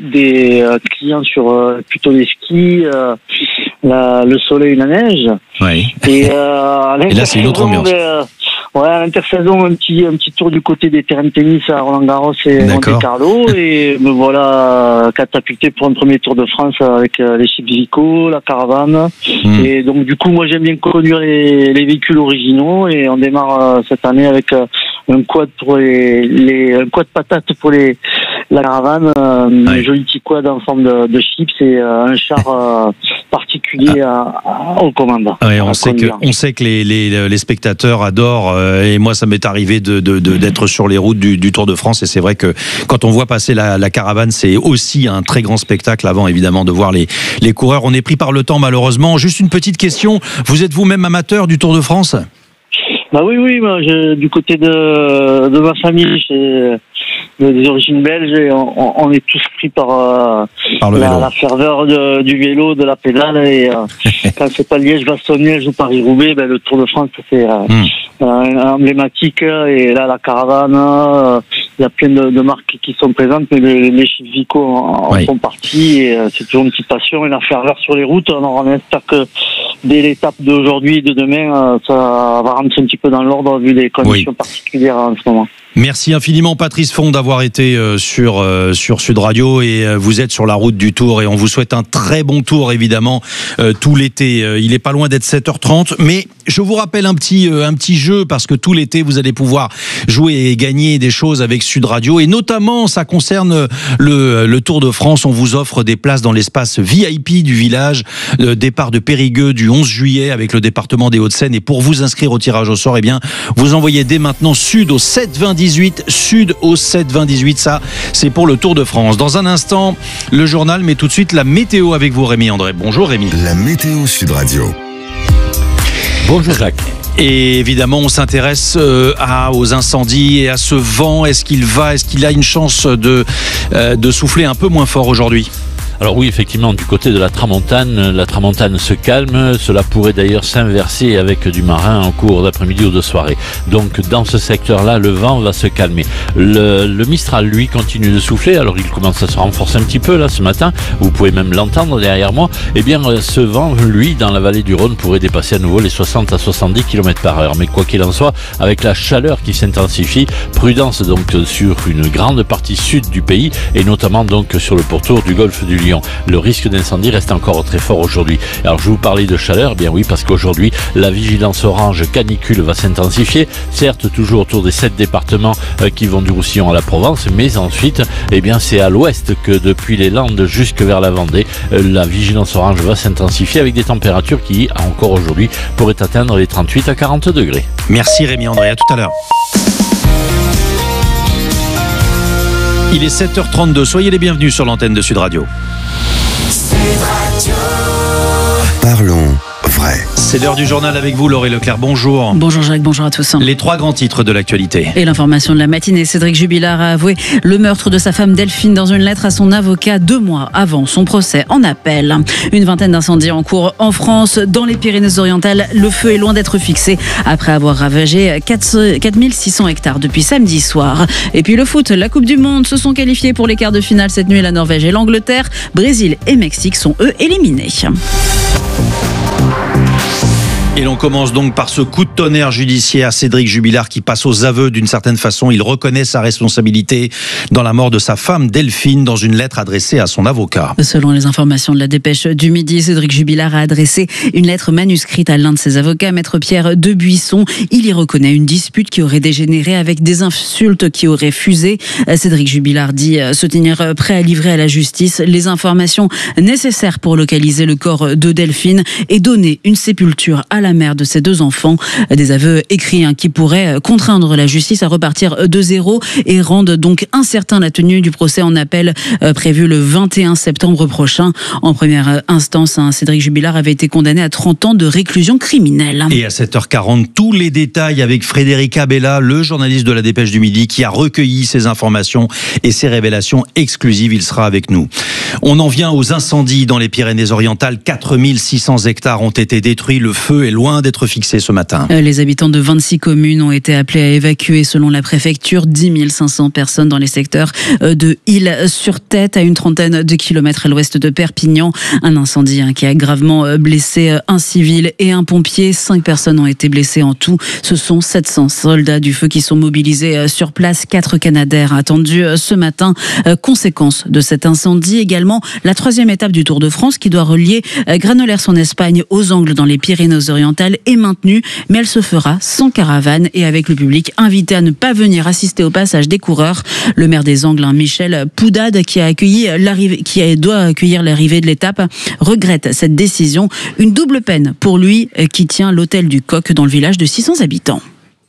des euh, clients sur euh, plutôt les skis, euh, la, le soleil, la neige. Oui. Et, euh, et là, c'est une autre ambiance. Euh, ouais, à l'intersaison, un petit, un petit tour du côté des terrains de tennis à Roland-Garros et Monte-Carlo. Et me voilà catapulté pour un premier Tour de France avec euh, les chips Vico, la caravane. Mmh. Et donc, du coup, moi, j'aime bien conduire les, les véhicules originaux. Et on démarre euh, cette année avec euh, un quad pour les, les, un quad patate pour les, la caravane, euh, oui. un joli petit quad en forme de, de chips et euh, un char euh, particulier ah. à, à, aux commandes. Oui, on, sait que, on sait que les, les, les spectateurs adorent, euh, et moi ça m'est arrivé de, de, de, d'être sur les routes du, du Tour de France, et c'est vrai que quand on voit passer la, la caravane, c'est aussi un très grand spectacle avant évidemment de voir les, les coureurs. On est pris par le temps malheureusement. Juste une petite question, vous êtes vous-même amateur du Tour de France ? Bah oui, oui, moi, je, du côté de, de ma famille, j'ai des origines belges et on, on est tous pris par, euh, par la, la ferveur de, du vélo, de la pédale. Et euh, quand c'est pas Liège-Bastogne-Liège ou Paris-Roubaix, ben, le Tour de France, c'est euh, mm. euh, emblématique. Et là, la caravane, euh, il y a plein de, de marques qui sont présentes, mais les, les chips Vico en, en oui. font partie. Et euh, c'est toujours une petite passion et la ferveur sur les routes. Alors, on espère que dès l'étape d'aujourd'hui et de demain, euh, ça va rentrer un petit peu dans l'ordre vu les conditions oui. particulières en ce moment. Merci infiniment Patrice Font d'avoir été euh, sur euh, sur Sud Radio, et euh, vous êtes sur la route du Tour et on vous souhaite un très bon tour évidemment euh, tout l'été. Euh, il est pas loin d'être sept heures trente, mais je vous rappelle un petit euh, un petit jeu parce que tout l'été vous allez pouvoir jouer et gagner des choses avec Sud Radio, et notamment ça concerne le le Tour de France. On vous offre des places dans l'espace V I P du village, euh, départ de Périgueux du onze juillet avec le département des Hauts-de-Seine, et pour vous inscrire au tirage au sort, eh bien vous envoyez dès maintenant Sud au sept vingt dix-huit, Sud au sept vingt dix-huit, ça c'est pour le Tour de France. Dans un instant, le journal, mais tout de suite la météo avec vous Rémi André. Bonjour Rémi. La météo Sud Radio. Bonjour Jacques. Et évidemment, on s'intéresse euh, à, aux incendies et à ce vent. Est-ce qu'il va, est-ce qu'il a une chance de, euh, de souffler un peu moins fort aujourd'hui ? Alors oui, effectivement, du côté de la Tramontane, la Tramontane se calme. Cela pourrait d'ailleurs s'inverser avec du marin en cours d'après-midi ou de soirée. Donc dans ce secteur-là, le vent va se calmer. Le, le Mistral, lui, continue de souffler. Alors il commence à se renforcer un petit peu là ce matin. Vous pouvez même l'entendre derrière moi. Eh bien, ce vent, lui, dans la vallée du Rhône, pourrait dépasser à nouveau les soixante à soixante-dix kilomètres par heure. Mais quoi qu'il en soit, avec la chaleur qui s'intensifie, prudence donc sur une grande partie sud du pays et notamment donc sur le pourtour du golfe du Lion. Le risque d'incendie reste encore très fort aujourd'hui. Alors je vous parlais de chaleur, bien oui, parce qu'aujourd'hui la vigilance orange canicule va s'intensifier, certes toujours autour des sept départements euh, qui vont du Roussillon à la Provence, mais ensuite eh bien c'est à l'ouest que depuis les Landes jusque vers la Vendée, euh, la vigilance orange va s'intensifier avec des températures qui encore aujourd'hui pourraient atteindre les trente-huit à quarante degrés. Merci Rémi André, à tout à l'heure. Il est sept heures trente-deux, soyez les bienvenus sur l'antenne de Sud Radio. Sud Radio. Parlons vrai. C'est l'heure du journal avec vous, Laurie Leclerc. Bonjour. Bonjour Jacques, bonjour à tous. Les trois grands titres de l'actualité. Et l'information de la matinée, Cédric Jubilard a avoué le meurtre de sa femme Delphine dans une lettre à son avocat deux mois avant son procès en appel. Une vingtaine d'incendies en cours en France. Dans les Pyrénées-Orientales, le feu est loin d'être fixé après avoir ravagé quatre mille six cents hectares depuis samedi soir. Et puis le foot, la Coupe du Monde se sont qualifiés pour les quarts de finale cette nuit. La Norvège et l'Angleterre, Brésil et Mexique sont eux éliminés. Et l'on commence donc par ce coup de tonnerre judiciaire à Cédric Jubilard qui passe aux aveux d'une certaine façon. Il reconnaît sa responsabilité dans la mort de sa femme Delphine dans une lettre adressée à son avocat. Selon les informations de la Dépêche du Midi, Cédric Jubilard a adressé une lettre manuscrite à l'un de ses avocats, Maître Pierre Debuisson. Il y reconnaît une dispute qui aurait dégénéré avec des insultes qui auraient fusé. Cédric Jubilard dit se tenir prêt à livrer à la justice les informations nécessaires pour localiser le corps de Delphine et donner une sépulture à la mère de ses deux enfants. Des aveux écrits hein, qui pourraient contraindre la justice à repartir de zéro et rendent donc incertain la tenue du procès en appel euh, prévu le vingt et un septembre prochain. En première instance, hein, Cédric Jubilard avait été condamné à trente ans de réclusion criminelle. Et à sept heures quarante, tous les détails avec Frédéric Abella, le journaliste de la Dépêche du Midi, qui a recueilli ces informations et ces révélations exclusives. Il sera avec nous. On en vient aux incendies dans les Pyrénées-Orientales. quatre mille six cents hectares ont été détruits. Le feu est loin d'être fixé ce matin. Les habitants de vingt-six communes ont été appelés à évacuer selon la préfecture dix mille cinq cents personnes dans les secteurs de Île-sur-Tête à une trentaine de kilomètres à l'ouest de Perpignan. Un incendie qui a gravement blessé un civil et un pompier. Cinq personnes ont été blessées en tout. Ce sont sept cents soldats du feu qui sont mobilisés sur place. Quatre Canadair attendus ce matin. Conséquence de cet incendie également la troisième étape du Tour de France qui doit relier Granollers en Espagne aux Angles dans les Pyrénées-Orientales est maintenue, mais elle se fera sans caravane et avec le public invité à ne pas venir assister au passage des coureurs. Le maire des Angles, Michel Poudade, qui a accueilli l'arrivée, qui doit accueillir l'arrivée de l'étape, regrette cette décision. Une double peine pour lui qui tient l'hôtel du Coq dans le village de six cents habitants.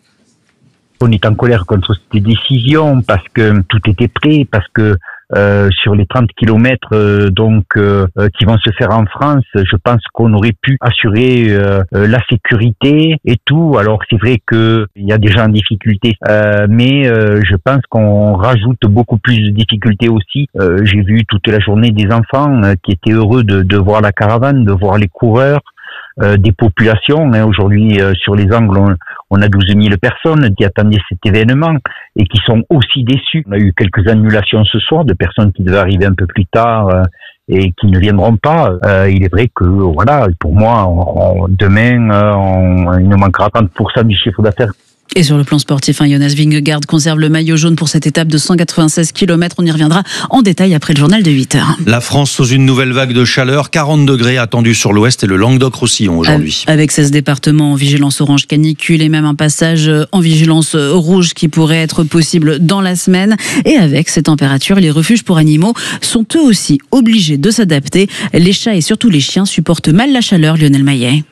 On est en colère contre cette décision parce que tout était prêt, parce que Euh, sur les trente kilomètres euh, donc euh, qui vont se faire en France, je pense qu'on aurait pu assurer euh, la sécurité et tout. Alors c'est vrai que il y a des gens en difficulté, euh, mais euh, je pense qu'on rajoute beaucoup plus de difficultés aussi. Euh, j'ai vu toute la journée des enfants euh, qui étaient heureux de, de voir la caravane, de voir les coureurs. Euh, des populations. Hein. Aujourd'hui, euh, sur les Angles, on, on a douze mille personnes qui attendaient cet événement et qui sont aussi déçus. On a eu quelques annulations ce soir de personnes qui devaient arriver un peu plus tard euh, et qui ne viendront pas. Euh, il est vrai que, voilà, pour moi, on, on, demain, euh, on, il nous manquera trente pour cent du chiffre d'affaires. Et sur le plan sportif, hein, Jonas Vingegaard conserve le maillot jaune pour cette étape de cent quatre-vingt-seize kilomètres. On y reviendra en détail après le journal de huit heures. La France sous une nouvelle vague de chaleur, quarante degrés attendus sur l'ouest et le Languedoc-Roussillon aujourd'hui. Avec seize départements en vigilance orange canicule et même un passage en vigilance rouge qui pourrait être possible dans la semaine. Et avec ces températures, les refuges pour animaux sont eux aussi obligés de s'adapter. Les chats et surtout les chiens supportent mal la chaleur, Lionel Maillet.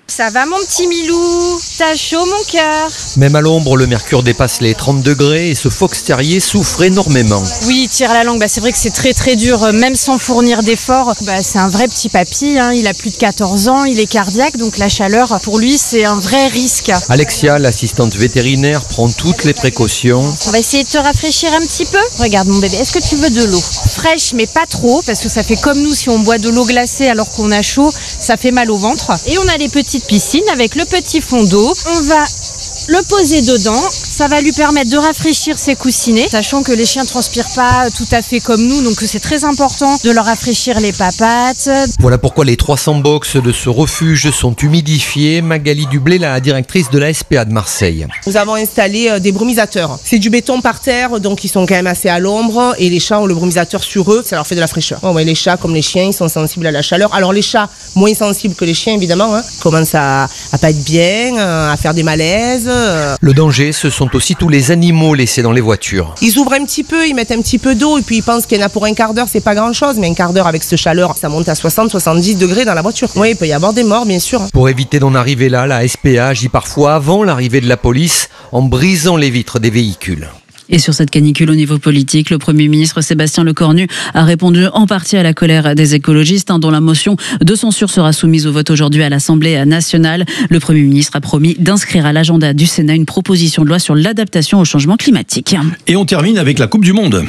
Ça va mon petit Milou? T'as chaud mon cœur? Même à l'ombre, le mercure dépasse les trente degrés et ce fox terrier souffre énormément. Oui, tire la langue, bah, c'est vrai que c'est très très dur, même sans fournir d'efforts. Bah, c'est un vrai petit papy, hein. Il a plus de quatorze ans, il est cardiaque, donc la chaleur, pour lui, c'est un vrai risque. Alexia, l'assistante vétérinaire, prend toutes les précautions. On va essayer de te rafraîchir un petit peu. Regarde mon bébé, est-ce que tu veux de l'eau? Fraîche, mais pas trop, parce que ça fait comme nous, si on boit de l'eau glacée alors qu'on a chaud, ça fait mal au ventre. Et on a les petites piscines avec le petit fond d'eau. On va le poser dedans, ça va lui permettre de rafraîchir ses coussinets, sachant que les chiens ne transpirent pas tout à fait comme nous, donc c'est très important de leur rafraîchir les papates. Voilà pourquoi les trois cents box de ce refuge sont humidifiés. Magali Dublé, la directrice de la S P A de Marseille. Nous avons installé des brumisateurs. C'est du béton par terre, donc ils sont quand même assez à l'ombre, et les chats ont le brumisateur sur eux, ça leur fait de la fraîcheur. Oh ouais, les chats, comme les chiens, ils sont sensibles à la chaleur. Alors les chats, moins sensibles que les chiens évidemment, hein, commencent à, à pas être bien, à faire des malaises. Le danger, ce sont aussi tous les animaux laissés dans les voitures. Ils ouvrent un petit peu, ils mettent un petit peu d'eau et puis ils pensent qu'il y en a pour un quart d'heure, c'est pas grand chose, mais un quart d'heure avec cette chaleur, ça monte à soixante soixante-dix degrés dans la voiture. Oui, il peut y avoir des morts, bien sûr. Pour éviter d'en arriver là, la S P A agit parfois avant l'arrivée de la police en brisant les vitres des véhicules. Et sur cette canicule au niveau politique, le Premier ministre Sébastien Lecornu a répondu en partie à la colère des écologistes, hein, dont la motion de censure sera soumise au vote aujourd'hui à l'Assemblée nationale. Le Premier ministre a promis d'inscrire à l'agenda du Sénat une proposition de loi sur l'adaptation au changement climatique. Et on termine avec la Coupe du Monde.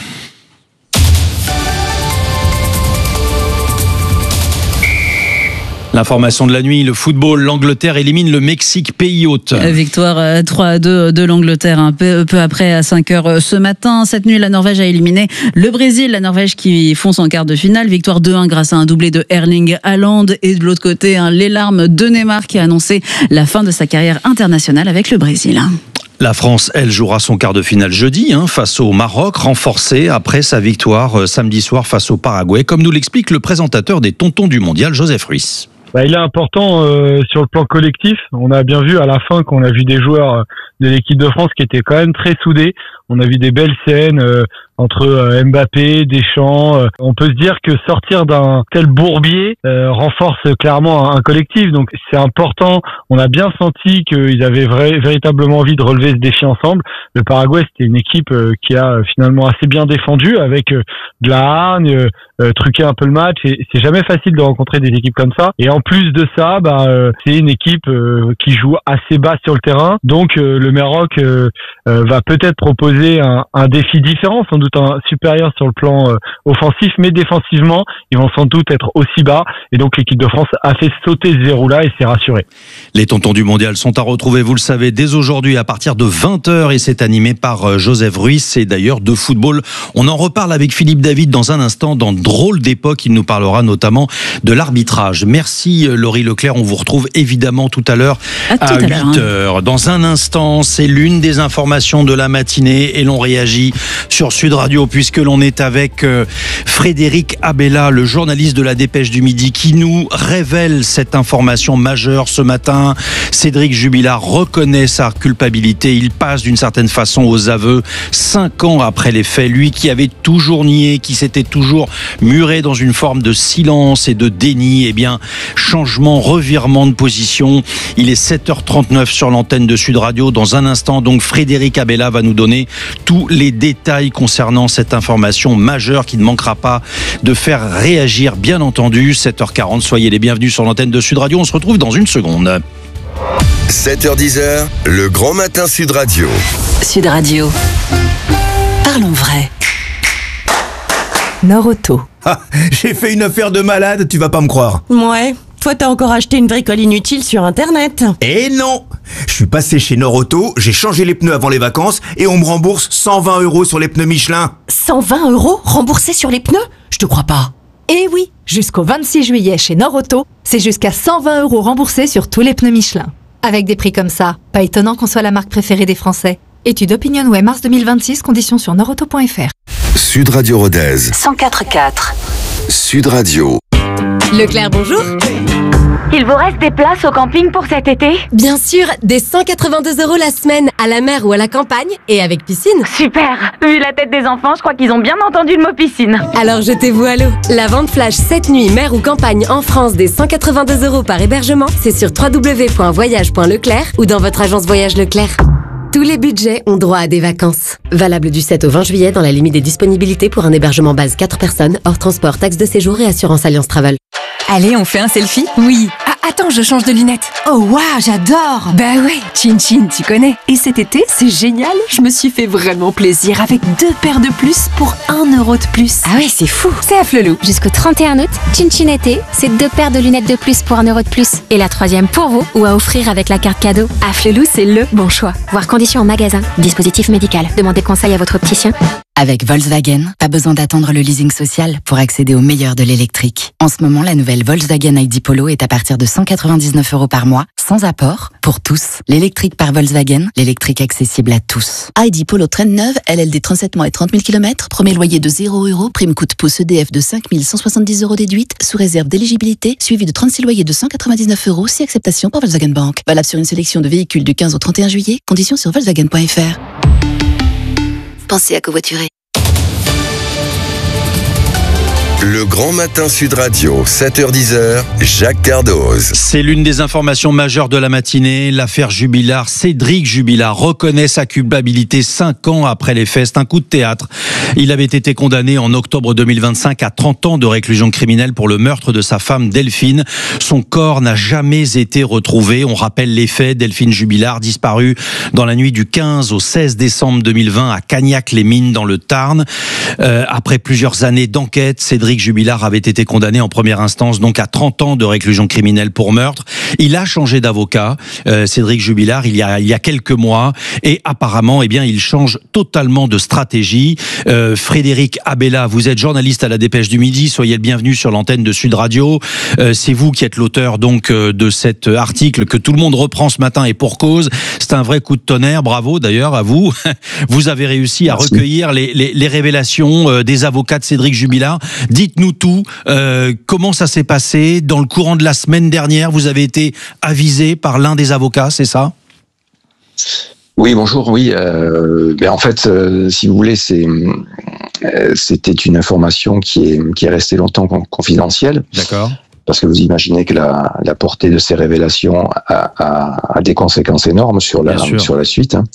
L'information de la nuit, le football, l'Angleterre élimine le Mexique, pays hôte. Victoire trois à deux de l'Angleterre un peu, peu après à cinq heures ce matin. Cette nuit, la Norvège a éliminé le Brésil, la Norvège qui fonce en quart de finale. Victoire deux un grâce à un doublé de Erling Haaland. Et de l'autre côté, hein, les larmes de Neymar qui a annoncé la fin de sa carrière internationale avec le Brésil. La France, elle, jouera son quart de finale jeudi hein, face au Maroc, renforcé après sa victoire euh, samedi soir face au Paraguay, comme nous l'explique le présentateur des Tontons du Mondial, Joseph Ruiz. Bah, il est important euh, sur le plan collectif. On a bien vu à la fin qu'on a vu des joueurs de l'équipe de France qui étaient quand même très soudés. On a vu des belles scènes euh, entre euh, Mbappé, Deschamps. Euh, on peut se dire que sortir d'un tel bourbier euh, renforce clairement un, un collectif. Donc c'est important. On a bien senti qu'ils avaient vrai, véritablement envie de relever ce défi ensemble. Le Paraguay, c'était une équipe euh, qui a euh, finalement assez bien défendu avec euh, de la hargne, euh, euh, truqué un peu le match. Et c'est jamais facile de rencontrer des équipes comme ça. Et en plus de ça, bah, euh, c'est une équipe euh, qui joue assez bas sur le terrain. Donc euh, le Maroc euh, euh, va peut-être proposer Un, un défi différent, sans doute un supérieur sur le plan euh, offensif, mais défensivement, ils vont sans doute être aussi bas. Et donc l'équipe de France a fait sauter ce verrou-là et s'est rassurée. Les Tontons du Mondial sont à retrouver, vous le savez, dès aujourd'hui à partir de vingt heures et c'est animé par euh, Joseph Ruiz. C'est d'ailleurs de football. On en reparle avec Philippe David dans un instant. Dans Drôle d'époque, il nous parlera notamment de l'arbitrage. Merci Laurie Leclerc. On vous retrouve évidemment tout à l'heure à, à huit heures. Dans un instant, c'est l'une des informations de la matinée. Et l'on réagit sur Sud Radio puisque l'on est avec euh, Frédéric Abella, le journaliste de la Dépêche du Midi, qui nous révèle cette information majeure ce matin. Cédric Jubilard reconnaît sa culpabilité. Il passe d'une certaine façon aux aveux cinq ans après les faits. Lui qui avait toujours nié, qui s'était toujours muré dans une forme de silence et de déni. Eh bien, changement, revirement de position. Il est sept heures trente-neuf sur l'antenne de Sud Radio. Dans un instant, donc, Frédéric Abella va nous donner tous les détails concernant cette information majeure qui ne manquera pas de faire réagir, bien entendu. sept heures quarante, soyez les bienvenus sur l'antenne de Sud Radio. On se retrouve dans une seconde. sept heures dix, le grand matin Sud Radio. Sud Radio. Parlons vrai. Nord-Auto. Ah, j'ai fait une affaire de malade, tu vas pas me croire. Ouais. Toi, t'as encore acheté une bricole inutile sur Internet. Eh non! Je suis passé chez Nord-Auto, j'ai changé les pneus avant les vacances et on me rembourse cent vingt euros sur les pneus Michelin. cent vingt euros remboursés sur les pneus? Je te crois pas. Eh oui, jusqu'au vingt-six juillet chez Nord-Auto, c'est jusqu'à cent vingt euros remboursés sur tous les pneus Michelin. Avec des prix comme ça, pas étonnant qu'on soit la marque préférée des Français. Étude OpinionWay mars deux mille vingt-six, conditions sur nordauto point f r. Sud Radio Rodez. cent quatre virgule quatre. Sud Radio. Leclerc, bonjour. Il vous reste des places au camping pour cet été? Bien sûr, des cent quatre-vingt-deux euros la semaine, à la mer ou à la campagne, et avec piscine. Super! Vu la tête des enfants, je crois qu'ils ont bien entendu le mot piscine. Alors jetez-vous à l'eau. La vente flash cette nuit, mer ou campagne en France des cent quatre-vingt-deux euros par hébergement, c'est sur w w w point voyage point leclerc ou dans votre agence Voyage Leclerc. Tous les budgets ont droit à des vacances. Valable du sept au vingt juillet dans la limite des disponibilités pour un hébergement base quatre personnes, hors transport, taxe de séjour et assurance Alliance Travel. Allez, on fait un selfie? Oui. Ah, attends, je change de lunettes. Oh, waouh, j'adore. Bah ouais, Chin Chin, tu connais. Et cet été, c'est génial. Je me suis fait vraiment plaisir avec deux paires de plus pour un euro de plus. Ah ouais, c'est fou. C'est à Flelou. Jusqu'au trente et un août, Chin Chin été, c'est deux paires de lunettes de plus pour un euro de plus. Et la troisième pour vous ou à offrir avec la carte cadeau. À Flelou, c'est le bon choix. Voir conditions en magasin. Dispositif médical. Demandez conseil à votre opticien. Avec Volkswagen, pas besoin d'attendre le leasing social pour accéder au meilleur de l'électrique. En ce moment, la nouvelle Volkswagen I D Polo est à partir de cent quatre-vingt-dix-neuf euros par mois, sans apport, pour tous. L'électrique par Volkswagen, l'électrique accessible à tous. I D Polo traîne neuve, L L D trente-sept mois et trente mille kilomètres, premier loyer de zéro euros, prime coût pouce E D F de cinq mille cent soixante-dix euros déduite, sous réserve d'éligibilité, suivi de trente-six loyers de cent quatre-vingt-dix-neuf euros, si acceptation par Volkswagen Bank. Valable sur une sélection de véhicules du quinze au trente et un juillet, conditions sur volkswagen point f r. Pensez à covoiturer. Le Grand Matin Sud Radio, sept heures dix, Jacques Cardoz. C'est l'une des informations majeures de la matinée. L'affaire Jubilard, Cédric Jubilard reconnaît sa culpabilité cinq ans après les faits. C'est un coup de théâtre. Il avait été condamné en octobre deux mille vingt-cinq à trente ans de réclusion criminelle pour le meurtre de sa femme Delphine. Son corps n'a jamais été retrouvé. On rappelle les faits. Delphine Jubilard disparue dans la nuit du quinze au seize décembre deux mille vingt à Cagnac-les-Mines dans le Tarn. Euh, après plusieurs années d'enquête, Cédric Jubilard avait été condamné en première instance donc à trente ans de réclusion criminelle pour meurtre. Il a changé d'avocat, euh, Cédric Jubilard, il y a il y a quelques mois, et apparemment, eh bien, il change totalement de stratégie. Euh, Frédéric Abella, vous êtes journaliste à la Dépêche du Midi, soyez le bienvenu sur l'antenne de Sud Radio. Euh, c'est vous qui êtes l'auteur donc euh, de cet article que tout le monde reprend ce matin et pour cause. C'est un vrai coup de tonnerre. Bravo d'ailleurs à vous. Vous avez réussi à Merci. recueillir les, les, les révélations euh, des avocats de Cédric Jubilard. Dites-nous tout. Euh, comment ça s'est passé dans le courant de la semaine dernière? Vous avez été avisé par l'un des avocats, c'est ça? Oui, bonjour. Oui, euh, ben en fait, euh, si vous voulez, c'est euh, c'était une information qui est qui est restée longtemps confidentielle. D'accord. Parce que vous imaginez que la, la portée de ces révélations a, a, a des conséquences énormes sur la sur la suite. Hein.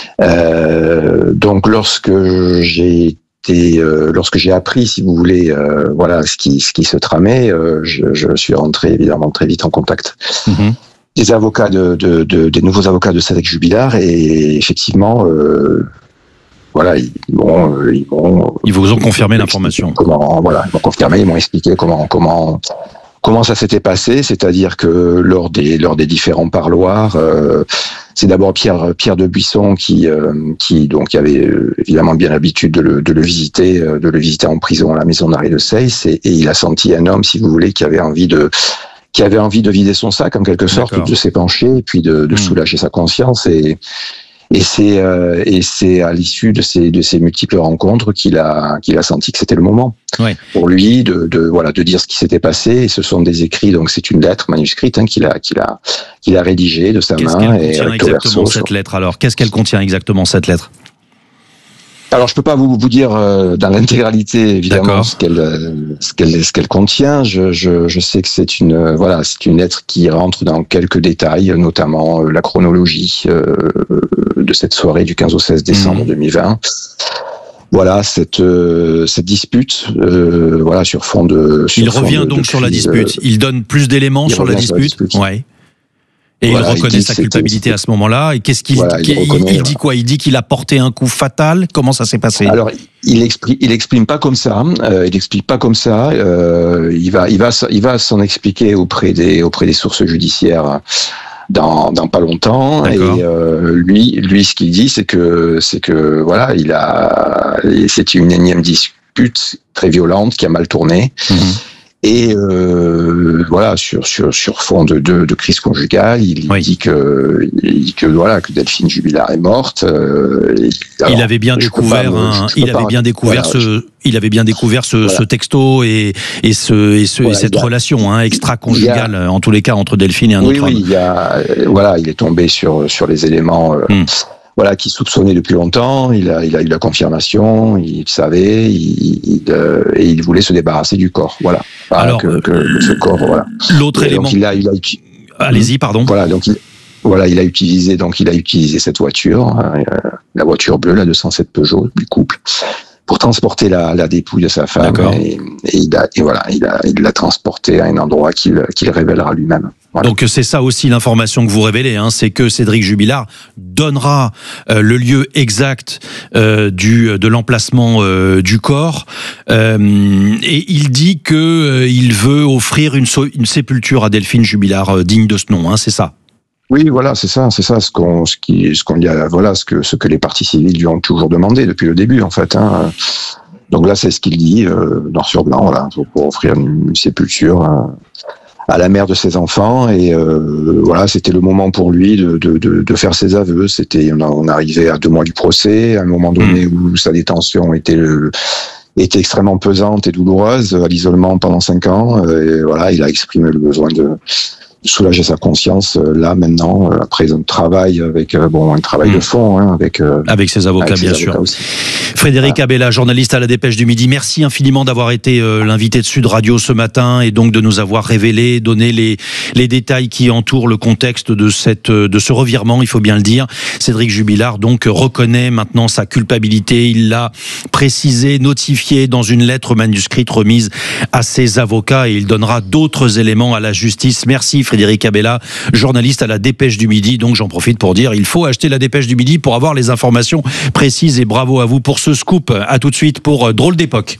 Euh, donc, lorsque j'ai Et euh, lorsque j'ai appris, si vous voulez, euh, voilà ce qui ce qui se tramait, euh, je, je suis rentré évidemment très vite en contact mmh. des avocats de, de, de des nouveaux avocats de Cédric Jubilard et effectivement, euh, voilà, ils m'ont ils m'ont ils vous ont confirmé l'information. Comment voilà, ils m'ont confirmé, ils m'ont expliqué comment comment comment ça s'était passé, c'est-à-dire que lors des lors des différents parloirs. Euh, C'est d'abord Pierre Pierre de Buisson qui euh, qui donc avait euh, évidemment bien l'habitude de le de le visiter euh, de le visiter en prison à la maison d'arrêt de Seyss et, et il a senti un homme, si vous voulez, qui avait envie de qui avait envie de vider son sac en quelque sorte, D'accord. de s'épancher et puis de, de mmh. soulager sa conscience et et c'est euh, et c'est à l'issue de ces de ces multiples rencontres qu'il a qu'il a senti que c'était le moment ouais. pour lui de de voilà de dire ce qui s'était passé. Et ce sont des écrits, donc c'est une lettre manuscrite hein, qu'il a qu'il a qu'il a rédigée de sa Qu'est-ce main et avec exactement cette sur... lettre alors qu'est-ce qu'elle contient exactement cette lettre? Alors je peux pas vous vous dire euh, dans l'intégralité évidemment ce qu'elle euh, ce qu'elle ce qu'elle contient. Je je je sais que c'est une euh, voilà c'est une lettre qui rentre dans quelques détails, notamment euh, la chronologie euh, de cette soirée du quinze au seize décembre mmh. deux mille vingt. Voilà cette euh, cette dispute euh, voilà sur fond de. Sur il fond revient de, donc de sur crise, la dispute. Il donne plus d'éléments sur la dispute. sur la dispute. Ouais. Et voilà, il reconnaît il sa culpabilité à ce moment-là. Et qu'est-ce qu'il voilà, il, il, reconnaît, il dit quoi? Il dit qu'il a porté un coup fatal. Comment ça s'est passé? Alors, il exprime, il exprime pas comme ça. Euh, il explique pas comme ça. Euh, il va, il va, il va s'en expliquer auprès des, auprès des sources judiciaires dans, dans pas longtemps. D'accord. Et euh, lui, lui, ce qu'il dit, c'est que, c'est que voilà, il a, c'est une énième dispute très violente qui a mal tourné. Mmh. Et euh, voilà, sur sur sur fond de de, de crise conjugale, il oui. dit que il dit que voilà que Delphine Jubilard est morte. Euh, et, alors, il avait bien découvert, pas, un, il avait pas, bien découvert voilà, ce, je, il avait bien découvert ce, voilà. ce texto et et ce et, ce, voilà, et cette a, relation hein, extra-conjugale a, en tous les cas entre Delphine et un oui, autre oui, homme. Il y a, voilà, il est tombé sur sur les éléments. Euh, hmm. Voilà, qui soupçonnait depuis longtemps, il a, il a eu la confirmation, il savait, il, il, euh, et il voulait se débarrasser du corps. Voilà. Voilà Alors, que, que ce corps, voilà. L'autre et élément. Donc il a, il a, Allez-y, pardon. Voilà, donc il, voilà, il a utilisé, donc il a utilisé cette voiture, euh, la voiture bleue, la deux cent sept Peugeot du couple, pour transporter la, la dépouille de sa femme. Et, et, il a, et voilà, il a, il l'a transporté à un endroit qu'il, qu'il révélera lui-même. Voilà. Donc c'est ça aussi l'information que vous révélez, hein, c'est que Cédric Jubilard donnera euh, le lieu exact euh, du de l'emplacement euh, du corps euh, et il dit que euh, il veut offrir une, une sépulture à Delphine Jubilard euh, digne de ce nom, hein, c'est ça. Oui, voilà, c'est ça, c'est ça, ce qu'on, ce qui, ce qu'on y a, voilà, ce que, ce que les parties civiles lui ont toujours demandé depuis le début, en fait. Hein. Donc là, c'est ce qu'il dit, euh, noir sur blanc, voilà, pour offrir une, une sépulture à, à la mère de ses enfants. Et euh, voilà, c'était le moment pour lui de, de, de, de faire ses aveux. C'était, on, on arrivait à deux mois du procès, à un moment donné où sa détention était le, était extrêmement pesante et douloureuse, à l'isolement pendant cinq ans. Et voilà, il a exprimé le besoin de soulager sa conscience là maintenant après un travail avec bon un travail mmh. de fond hein, avec euh, avec ses avocats avec bien ses sûr avocats aussi. Frédéric voilà. Abella, journaliste à la Dépêche du Midi, merci infiniment d'avoir été euh, l'invité de Sud Radio ce matin et donc de nous avoir révélé, donné les les détails qui entourent le contexte de cette de ce revirement, il faut bien le dire. Cédric Jubilard donc reconnaît maintenant sa culpabilité, il l'a précisé, notifié dans une lettre manuscrite remise à ses avocats et il donnera d'autres éléments à la justice. Merci Frédéric Abella, journaliste à la Dépêche du Midi. Donc j'en profite pour dire, il faut acheter la Dépêche du Midi pour avoir les informations précises et bravo à vous pour ce scoop. À tout de suite pour Drôle d'époque.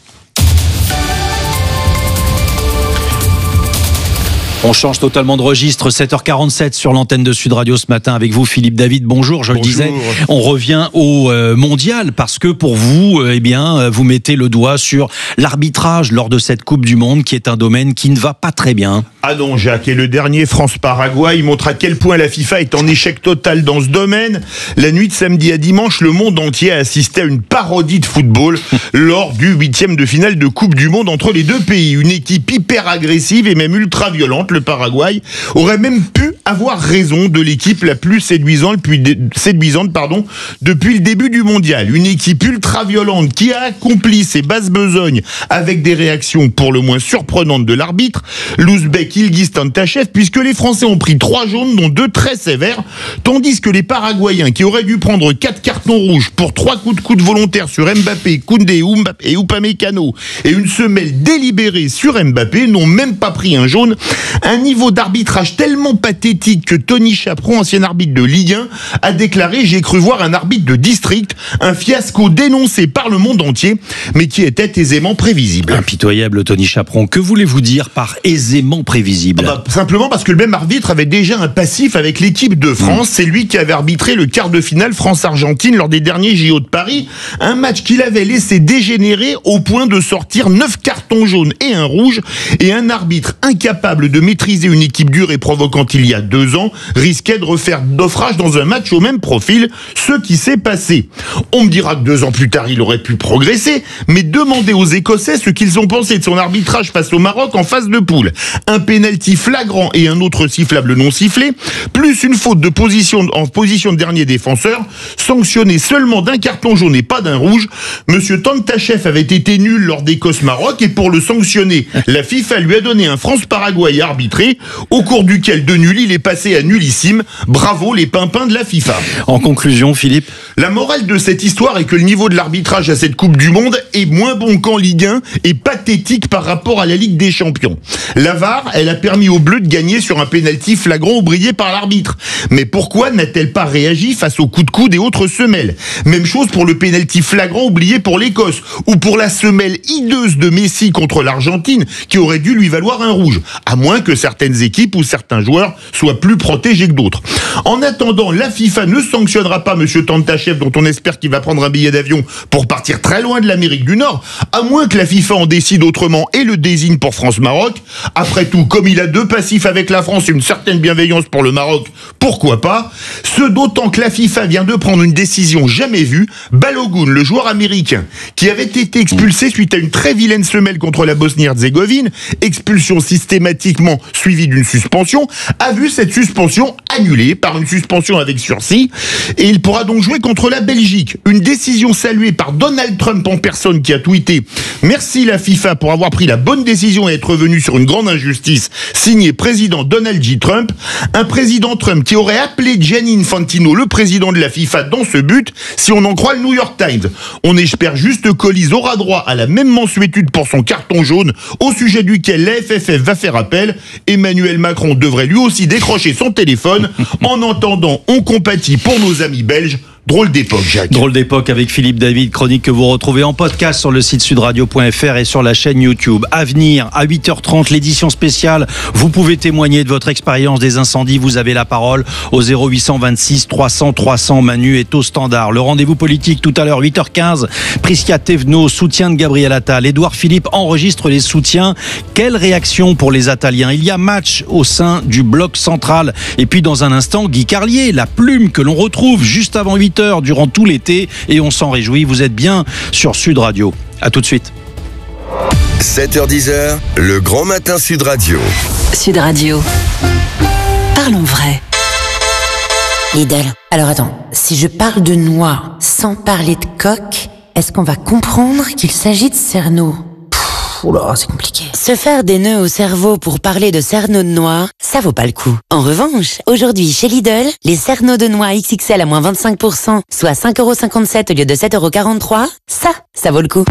On change totalement de registre, sept heures quarante-sept sur l'antenne de Sud Radio ce matin avec vous Philippe David. Bonjour, je Bonjour. le disais, on revient au euh, mondial parce que pour vous, euh, eh bien, vous mettez le doigt sur l'arbitrage lors de cette Coupe du Monde qui est un domaine qui ne va pas très bien. Ah non Jacques, et le dernier France-Paraguay montre à quel point la FIFA est en échec total dans ce domaine. La nuit de samedi à dimanche, le monde entier a assisté à une parodie de football lors du huitième de finale de Coupe du Monde entre les deux pays. Une équipe hyper agressive et même ultra violente, le Paraguay, aurait même pu avoir raison de l'équipe la plus séduisante, séduisante pardon, depuis le début du mondial. Une équipe ultra violente qui a accompli ses basses besognes avec des réactions pour le moins surprenantes de l'arbitre, l'Ouzbek Ilgiz Tantachev, puisque les Français ont pris trois jaunes, dont deux très sévères, tandis que les Paraguayens, qui auraient dû prendre quatre cartons rouges pour trois coups de coude volontaires sur Mbappé, Koundé et Upamecano, et une semelle délibérée sur Mbappé, n'ont même pas pris un jaune. Un niveau d'arbitrage tellement pathétique que Tony Chaperon, ancien arbitre de Ligue un, a déclaré « J'ai cru voir un arbitre de district », un fiasco dénoncé par le monde entier, mais qui était aisément prévisible. Impitoyable Tony Chaperon. Que voulez-vous dire par aisément prévisible ? Ah bah, simplement parce que le même arbitre avait déjà un passif avec l'équipe de France. Mmh. C'est lui qui avait arbitré le quart de finale France-Argentine lors des derniers J O de Paris. Un match qu'il avait laissé dégénérer au point de sortir neuf cartons jaunes et un rouge. Et un arbitre incapable de maîtriser une équipe dure et provocante il y a deux ans risquait de refaire naufrage dans un match au même profil, ce qui s'est passé. On me dira que deux ans plus tard, il aurait pu progresser, mais demandez aux Écossais ce qu'ils ont pensé de son arbitrage face au Maroc en phase de poule. Un pénalty flagrant et un autre sifflable non sifflé, plus une faute de position en position de dernier défenseur, sanctionné seulement d'un carton jaune et pas d'un rouge. Monsieur Tantachev avait été nul lors d'Écosse-Maroc et pour le sanctionner, la FIFA lui a donné un France-Paraguay arbitré, au cours duquel de nul, il est passé à nullissime. Bravo les pimpins de la FIFA. En conclusion, Philippe ? La morale de cette histoire est que le niveau de l'arbitrage à cette Coupe du Monde est moins bon qu'en Ligue un et pathétique par rapport à la Ligue des Champions. La V A R, elle a permis aux Bleus de gagner sur un pénalty flagrant oublié par l'arbitre. Mais pourquoi n'a-t-elle pas réagi face aux coups de coude et autres semelles ? Même chose pour le pénalty flagrant oublié pour l'Écosse, ou pour la semelle hideuse de Messi contre l'Argentine, qui aurait dû lui valoir un rouge, à moins que certaines équipes ou certains joueurs soient soient plus protégés que d'autres. En attendant, la FIFA ne sanctionnera pas Monsieur Tantachev, dont on espère qu'il va prendre un billet d'avion pour partir très loin de l'Amérique du Nord, à moins que la FIFA en décide autrement et le désigne pour France-Maroc. Après tout, comme il a deux passifs avec la France et une certaine bienveillance pour le Maroc, pourquoi pas? Ce d'autant que la FIFA vient de prendre une décision jamais vue. Balogun, le joueur américain, qui avait été expulsé suite à une très vilaine semelle contre la Bosnie-Herzégovine, expulsion systématiquement suivie d'une suspension, a vu cette suspension annulée par une suspension avec sursis, et il pourra donc jouer contre la Belgique. Une décision saluée par Donald Trump en personne, qui a tweeté « Merci la FIFA pour avoir pris la bonne décision et être revenu sur une grande injustice », signé président Donald J. Trump. Un président Trump qui aurait appelé Gianni Infantino, le président de la FIFA, dans ce but, si on en croit le New York Times. On espère juste qu'Olise aura droit à la même mansuétude pour son carton jaune, au sujet duquel la F F F va faire appel. Emmanuel Macron devrait lui aussi décrocher son téléphone. En entendant, on compatit pour nos amis belges. Drôle d'époque, Jacques. Drôle d'époque avec Philippe David, chronique que vous retrouvez en podcast sur le site sudradio point f r et sur la chaîne YouTube. À venir, à huit heures trente, l'édition spéciale. Vous pouvez témoigner de votre expérience des incendies. Vous avez la parole au zéro huit cent vingt-six trois cents trois cents. Manu est au standard. Le rendez-vous politique tout à l'heure, huit heures quinze. Prisca Thévenot, soutien de Gabriel Attal. Édouard Philippe enregistre les soutiens. Quelle réaction pour les Attaliens? Il y a match au sein du bloc central. Et puis dans un instant, Guy Carlier, la plume que l'on retrouve juste avant huit heures durant tout l'été, et on s'en réjouit. Vous êtes bien sur Sud Radio. À tout de suite. sept heures dix, le grand matin Sud Radio. Sud Radio. Parlons vrai. Lidl. Alors attends, si je parle de noix sans parler de coque, est-ce qu'on va comprendre qu'il s'agit de cerneau? Oula, c'est compliqué. Se faire des nœuds au cerveau pour parler de cerneau de noix, ça vaut pas le coup. En revanche, aujourd'hui chez Lidl, les cerneaux de noix X X L à moins vingt-cinq pour cent, soit cinq euros cinquante-sept au lieu de sept euros quarante-trois, ça, ça vaut le coup.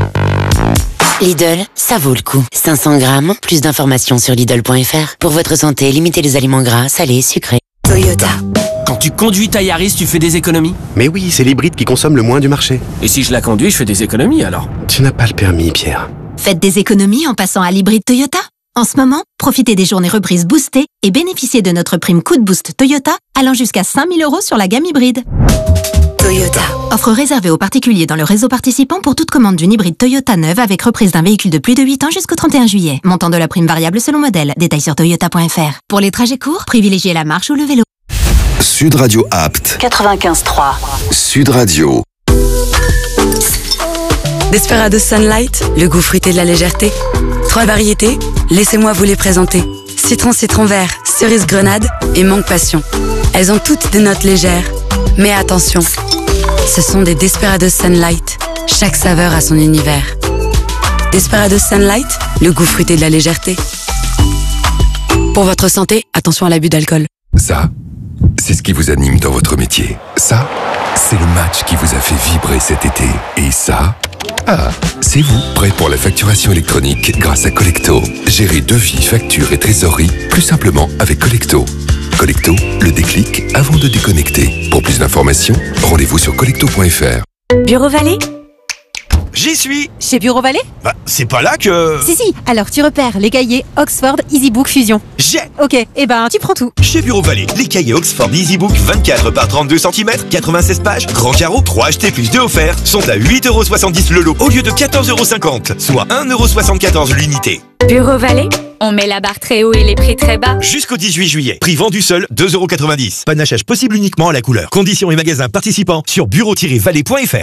Lidl, ça vaut le coup. cinq cents grammes, plus d'informations sur Lidl point F R. Pour votre santé, limitez les aliments gras, salés, sucrés. Toyota. Quand tu conduis ta Yaris, tu fais des économies? Mais oui, c'est l'hybride qui consomme le moins du marché. Et si je la conduis, je fais des économies alors? Tu n'as pas le permis, Pierre. Faites des économies en passant à l'hybride Toyota. En ce moment, profitez des journées reprises boostées et bénéficiez de notre prime coup de boost Toyota allant jusqu'à cinq mille euros sur la gamme hybride. Toyota. Offre réservée aux particuliers dans le réseau participant pour toute commande d'une hybride Toyota neuve avec reprise d'un véhicule de plus de huit ans jusqu'au trente et un juillet. Montant de la prime variable selon modèle. Détails sur toyota point F R. Pour les trajets courts, privilégiez la marche ou le vélo. Sud Radio Apt. quatre-vingt-quinze trois. Sud Radio. Desperado Sunlight, le goût fruité de la légèreté. Trois variétés, laissez-moi vous les présenter. Citron citron vert, cerise grenade et mangue passion. Elles ont toutes des notes légères. Mais attention, ce sont des Desperados Sunlight. Chaque saveur a son univers. Desperados Sunlight, le goût fruité de la légèreté. Pour votre santé, attention à l'abus d'alcool. Ça, c'est ce qui vous anime dans votre métier. Ça, c'est le match qui vous a fait vibrer cet été. Et ça, ah, c'est vous, prêt pour la facturation électronique grâce à Collecto. Gérez devis, factures et trésorerie plus simplement avec Collecto. Collecto, le déclic avant de déconnecter. Pour plus d'informations, rendez-vous sur collecto point F R. Bureau Vallée? J'y suis. Chez Bureau Vallée? Bah, c'est pas là que... Si, si. Alors, tu repères les cahiers Oxford EasyBook Fusion. J'ai. Ok, et eh ben, tu prends tout. Chez Bureau Vallée, les cahiers Oxford EasyBook vingt-quatre par trente-deux centimètres, quatre-vingt-seize pages, grand carreau, trois achetés plus deux offerts, sont à huit euros soixante-dix le lot au lieu de quatorze euros cinquante, soit un euro soixante-quatorze l'unité. Bureau Vallée? On met la barre très haut et les prix très bas. Jusqu'au dix-huit juillet. Prix vendu seul, deux euros quatre-vingt-dix. Panachage possible uniquement à la couleur. Conditions et magasins participants sur bureau tiret vallée point F R.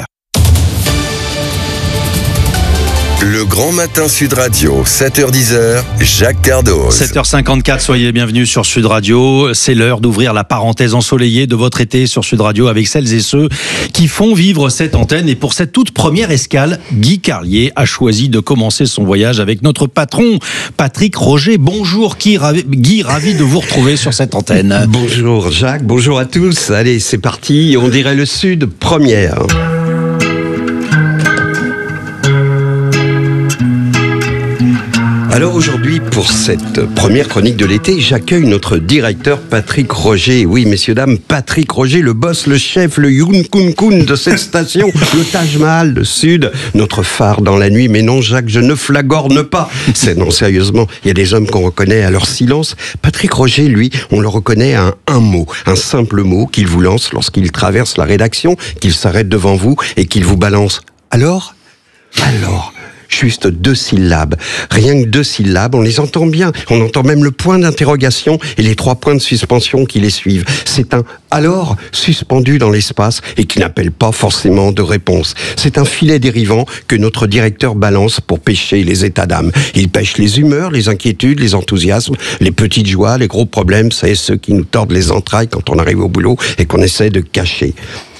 Le grand matin Sud Radio, sept heures dix, Jacques Cardoz. sept heures cinquante-quatre, soyez les bienvenus sur Sud Radio. C'est l'heure d'ouvrir la parenthèse ensoleillée de votre été sur Sud Radio avec celles et ceux qui font vivre cette antenne. Et pour cette toute première escale, Guy Carlier a choisi de commencer son voyage avec notre patron, Patrick Roger. Bonjour Guy, ravi, Guy, ravi de vous retrouver sur cette antenne. Bonjour Jacques, bonjour à tous. Allez, c'est parti, on dirait le Sud, première. Alors aujourd'hui, pour cette première chronique de l'été, j'accueille notre directeur Patrick Roger. Oui, messieurs, dames, Patrick Roger, le boss, le chef, le Yun Kun Kun de cette station, le Taj Mahal, le Sud, notre phare dans la nuit. Mais non, Jacques, je ne flagorne pas. C'est, non, sérieusement, il y a des hommes qu'on reconnaît à leur silence. Patrick Roger, lui, on le reconnaît à un, un mot, un simple mot qu'il vous lance lorsqu'il traverse la rédaction, qu'il s'arrête devant vous et qu'il vous balance. Alors ? Alors ? Juste deux syllabes. Rien que deux syllabes, on les entend bien. On entend même le point d'interrogation et les trois points de suspension qui les suivent. C'est un « alors » suspendu dans l'espace et qui n'appelle pas forcément de réponse. C'est un filet dérivant que notre directeur balance pour pêcher les états d'âme. Il pêche les humeurs, les inquiétudes, les enthousiasmes, les petites joies, les gros problèmes, c'est ceux qui nous tordent les entrailles quand on arrive au boulot et qu'on essaie de cacher.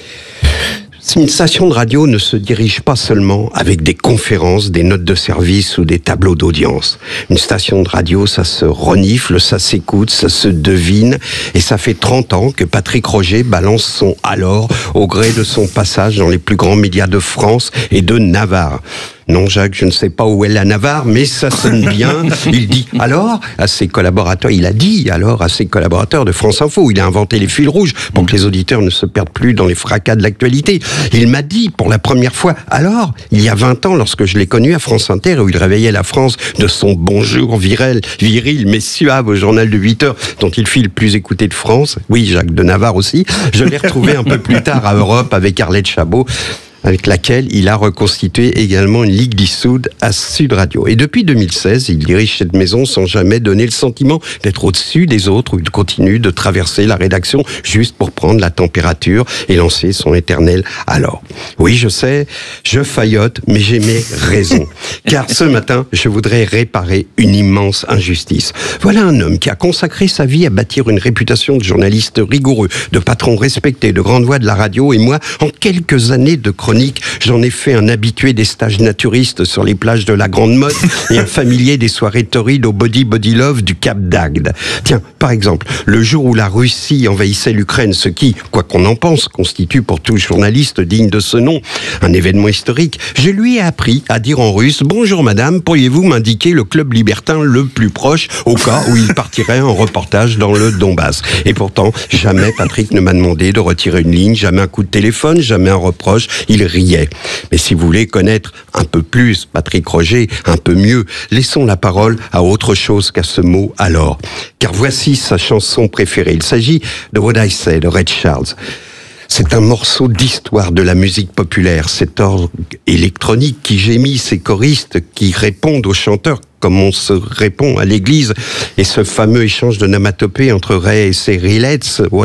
Une station de radio ne se dirige pas seulement avec des conférences, des notes de service ou des tableaux d'audience. Une station de radio, ça se renifle, ça s'écoute, ça se devine. Et ça fait trente ans que Patrick Roger balance son « alors » au gré de son passage dans les plus grands médias de France et de Navarre. Non, Jacques, je ne sais pas où est la Navarre, mais ça sonne bien. Il dit alors à ses collaborateurs, il a dit alors à ses collaborateurs de France Info, il a inventé les fils rouges pour que les auditeurs ne se perdent plus dans les fracas de l'actualité. Il m'a dit pour la première fois, alors, il y a vingt ans, lorsque je l'ai connu à France Inter, où il réveillait la France de son bonjour viril, viril mais suave au journal de huit heures, dont il fit le plus écouté de France, oui, Jacques de Navarre aussi, je l'ai retrouvé un peu plus tard à Europe avec Arlette Chabot, avec laquelle il a reconstitué également une ligue dissoute à Sud Radio. Et depuis deux mille seize, il dirige cette maison sans jamais donner le sentiment d'être au-dessus des autres, où il continue de traverser la rédaction juste pour prendre la température et lancer son éternel « alors ». Oui, je sais, je faillote, mais j'ai mes raisons. Car ce matin, je voudrais réparer une immense injustice. Voilà un homme qui a consacré sa vie à bâtir une réputation de journaliste rigoureux, de patron respecté, de grande voix de la radio, et moi, en quelques années de chronique, j'en ai fait un habitué des stages naturistes sur les plages de la Grande Motte et un familier des soirées torrides au Body Body Love du Cap d'Agde. Tiens, par exemple, le jour où la Russie envahissait l'Ukraine, ce qui, quoi qu'on en pense, constitue pour tout journaliste digne de ce nom un événement historique, je lui ai appris à dire en russe « Bonjour madame, pourriez-vous m'indiquer le club libertin le plus proche au cas où il partirait en reportage dans le Donbass ?» Et pourtant, jamais Patrick ne m'a demandé de retirer une ligne, jamais un coup de téléphone, jamais un reproche. Il riait. Mais si vous voulez connaître un peu plus Patrick Roger, un peu mieux, laissons la parole à autre chose qu'à ce mot « alors ». Car voici sa chanson préférée. Il s'agit de What I Say de Ray Charles. C'est un morceau d'histoire de la musique populaire, cet orgue électronique qui gémit, ces choristes qui répondent aux chanteurs comme on se répond à l'église, et ce fameux échange de nomatopées entre Ray et ses Rillettes.